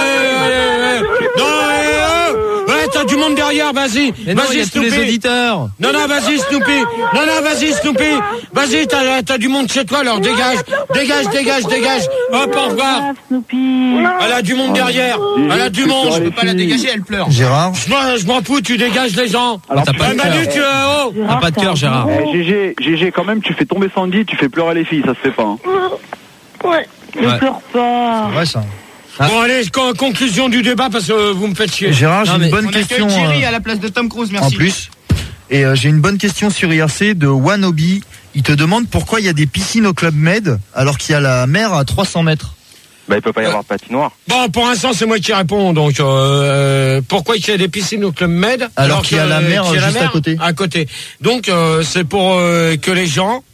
Non, ouais, t'as du monde derrière, vas-y. Mais non, il y vas-y, a tous les Snoopy. auditeurs. Non, non, vas-y, Snoopy. Non, non, vas-y, Snoopy. Vas-y, t'as, t'as du monde chez toi, alors dégage. Dégage, dégage, dégage. Hop, au revoir. Elle a du monde derrière. Elle a du monde. Je peux pas la dégager, elle pleure. Gérard. Je m'en, je m'en fous, tu dégages les gens. Alors, t'as pas de Manu, tu cœur. oh. T'as pas de cœur, Gérard. Eh, G G, G G, quand même, tu fais tomber Sandy, tu fais pleurer les filles, ça se fait pas. Hein. Ouais. Ne Ouais. pleure pas. Ouais, ça. Ah. Bon, allez, con- conclusion du débat, parce que vous me faites chier. Gérard, j'ai Non, une mais bonne On question. accueille Thierry euh, à la place de Tom Cruise, merci. En plus. Et euh, j'ai une bonne question sur I R C de Wanobi. Il te demande pourquoi il y a des piscines au Club Med alors qu'il y a la mer à trois cents mètres. Bah, il peut pas y avoir de patinoire. Bon, pour l'instant, c'est moi qui réponds. Donc, euh, pourquoi il y a des piscines au Club Med Alors qu'il y a la mer qu'il y a la juste à côté. À côté. Donc, euh, c'est pour euh, que les gens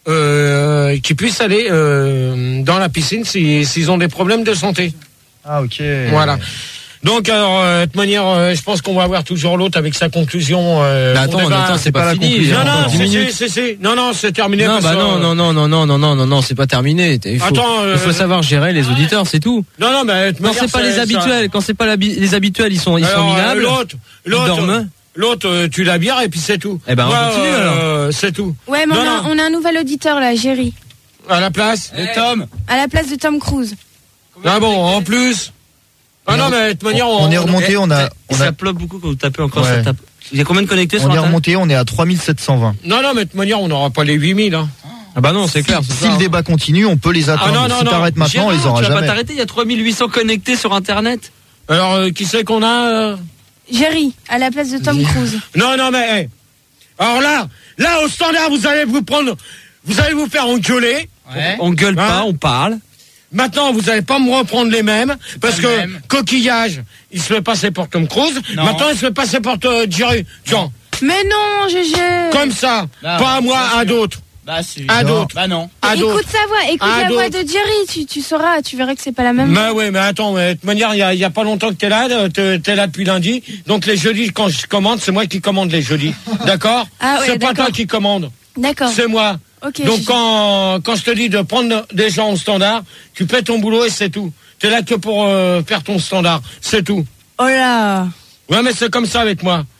euh, qui puissent aller euh, dans la piscine si, s'ils ont des problèmes de santé. Ah, ok. Voilà. Donc, alors, euh, de toute manière, euh, je pense qu'on va avoir toujours l'autre avec sa conclusion. Euh, Mais attends, on débat. attends, c'est pas, pas la fini. conclusion. Non, non, Dix c'est, minutes. c'est, c'est, c'est, non, non, c'est terminé. Non, parce bah que, non, euh, non, non, non, non, non, non, non, non, c'est pas terminé. Il faut, Attends, euh, il faut savoir gérer les auditeurs, c'est tout. Non, non, mais de toute Quand manière, c'est pas les ça- habituels, quand c'est pas la- les habituels, ils sont, ils sont Alors, euh, minables. l'autre, Ils l'autre, dorment. l'autre, euh, tu la bières et puis c'est tout. Eh ben, on Moi, continue, euh, c'est tout. Ouais, mais Non, on a, non. on a un nouvel auditeur là, Géry. À la place. Et Tom. À la place de Tom Cruise. Ah bon, en plus. Ah non, mais de toute manière, on, On est remonté, on a, Et on ça a, plop beaucoup quand vous tapez encore. Ouais. Ça tape. Il y a combien de connectés sur on est Internet? remonté, on est à trois mille sept cent vingt. Non, non, mais de toute manière, on n'aura pas les huit mille. Hein. Ah bah non, c'est clair. c'est Si ça, le hein. débat continue, on peut les attendre. Ah non, non, si non. t'arrêtes maintenant, on les Gérard, aura tu vas pas jamais. t'arrêter, il y a trois mille huit cents connectés sur Internet. Alors, euh, qui c'est qu'on a euh Géry, à la place de Tom Cruise. Non, non, mais. hey. Alors là, là, au standard, vous allez vous prendre. Vous allez vous faire engueuler. Ouais. On gueule Hein pas, on parle. Maintenant, vous allez pas me reprendre les mêmes, parce pas que le même. coquillage, il se fait passer pour Tom Cruise. Non. Maintenant, il se fait passer pour euh, Jerry. Jean. Mais non, G G. Comme ça. Bah, pas à moi, bien à sûr. d'autres. Bah, si. À Non. d'autres. Bah non. À d'autres. Écoute sa voix, écoute À la voix d'autres. de Jerry, tu, tu sauras, tu verras que c'est pas la même. Bah ouais, mais attends, mais de toute manière, il y a, il y a pas longtemps que t'es là, euh, t'es, t'es là depuis lundi. Donc les jeudis, quand je commande, c'est moi qui commande les jeudis. D'accord? Ah ouais, c'est pas d'accord. toi qui commande. D'accord. C'est moi. Ok. Donc G G. quand, quand je te dis de prendre des gens au standard, tu fais ton boulot et c'est tout. T'es là que pour euh, faire ton standard. C'est tout. Oh là. Ouais, mais c'est comme ça avec moi.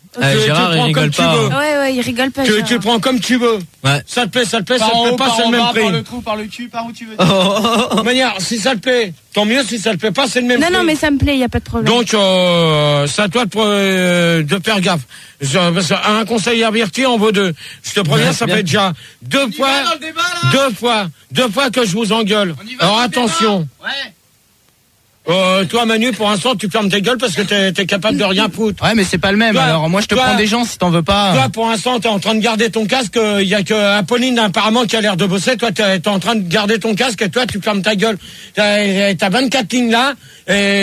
Ah, tu, Gérard, tu il prends rigole comme tu pas. veux. Ouais, ouais, il rigole pas. Tu, Gérard. tu le prends comme tu veux. Ouais. Ça te plaît, ça te plaît, Par ça en te plaît haut, pas, par c'est le en même bas, prix. par le trou, par le cul, par où tu veux. De toute manière, si ça te plaît, tant mieux. Si ça te plaît pas, c'est le même Non, prix. non, mais ça me plaît, y a pas de problème. Donc, euh, c'est à toi de, euh, de faire gaffe. Je- parce qu'un conseil averti en vaut deux. Je te préviens, Ouais, ça bien. fait déjà deux fois, deux fois, deux fois que je vous engueule. Alors attention. Euh, toi Manu, pour l'instant tu fermes ta gueule parce que t'es, t'es capable de rien foutre. Ouais, mais c'est pas le même. Toi, Alors moi, je te toi- prends des gens si t'en veux pas. Toi pour l'instant t'es en train de garder ton casque, il y a que Apolline apparemment qui a l'air de bosser, toi t'es, t'es en train de garder ton casque et toi tu fermes ta gueule. T'as, t'as vingt-quatre lignes là et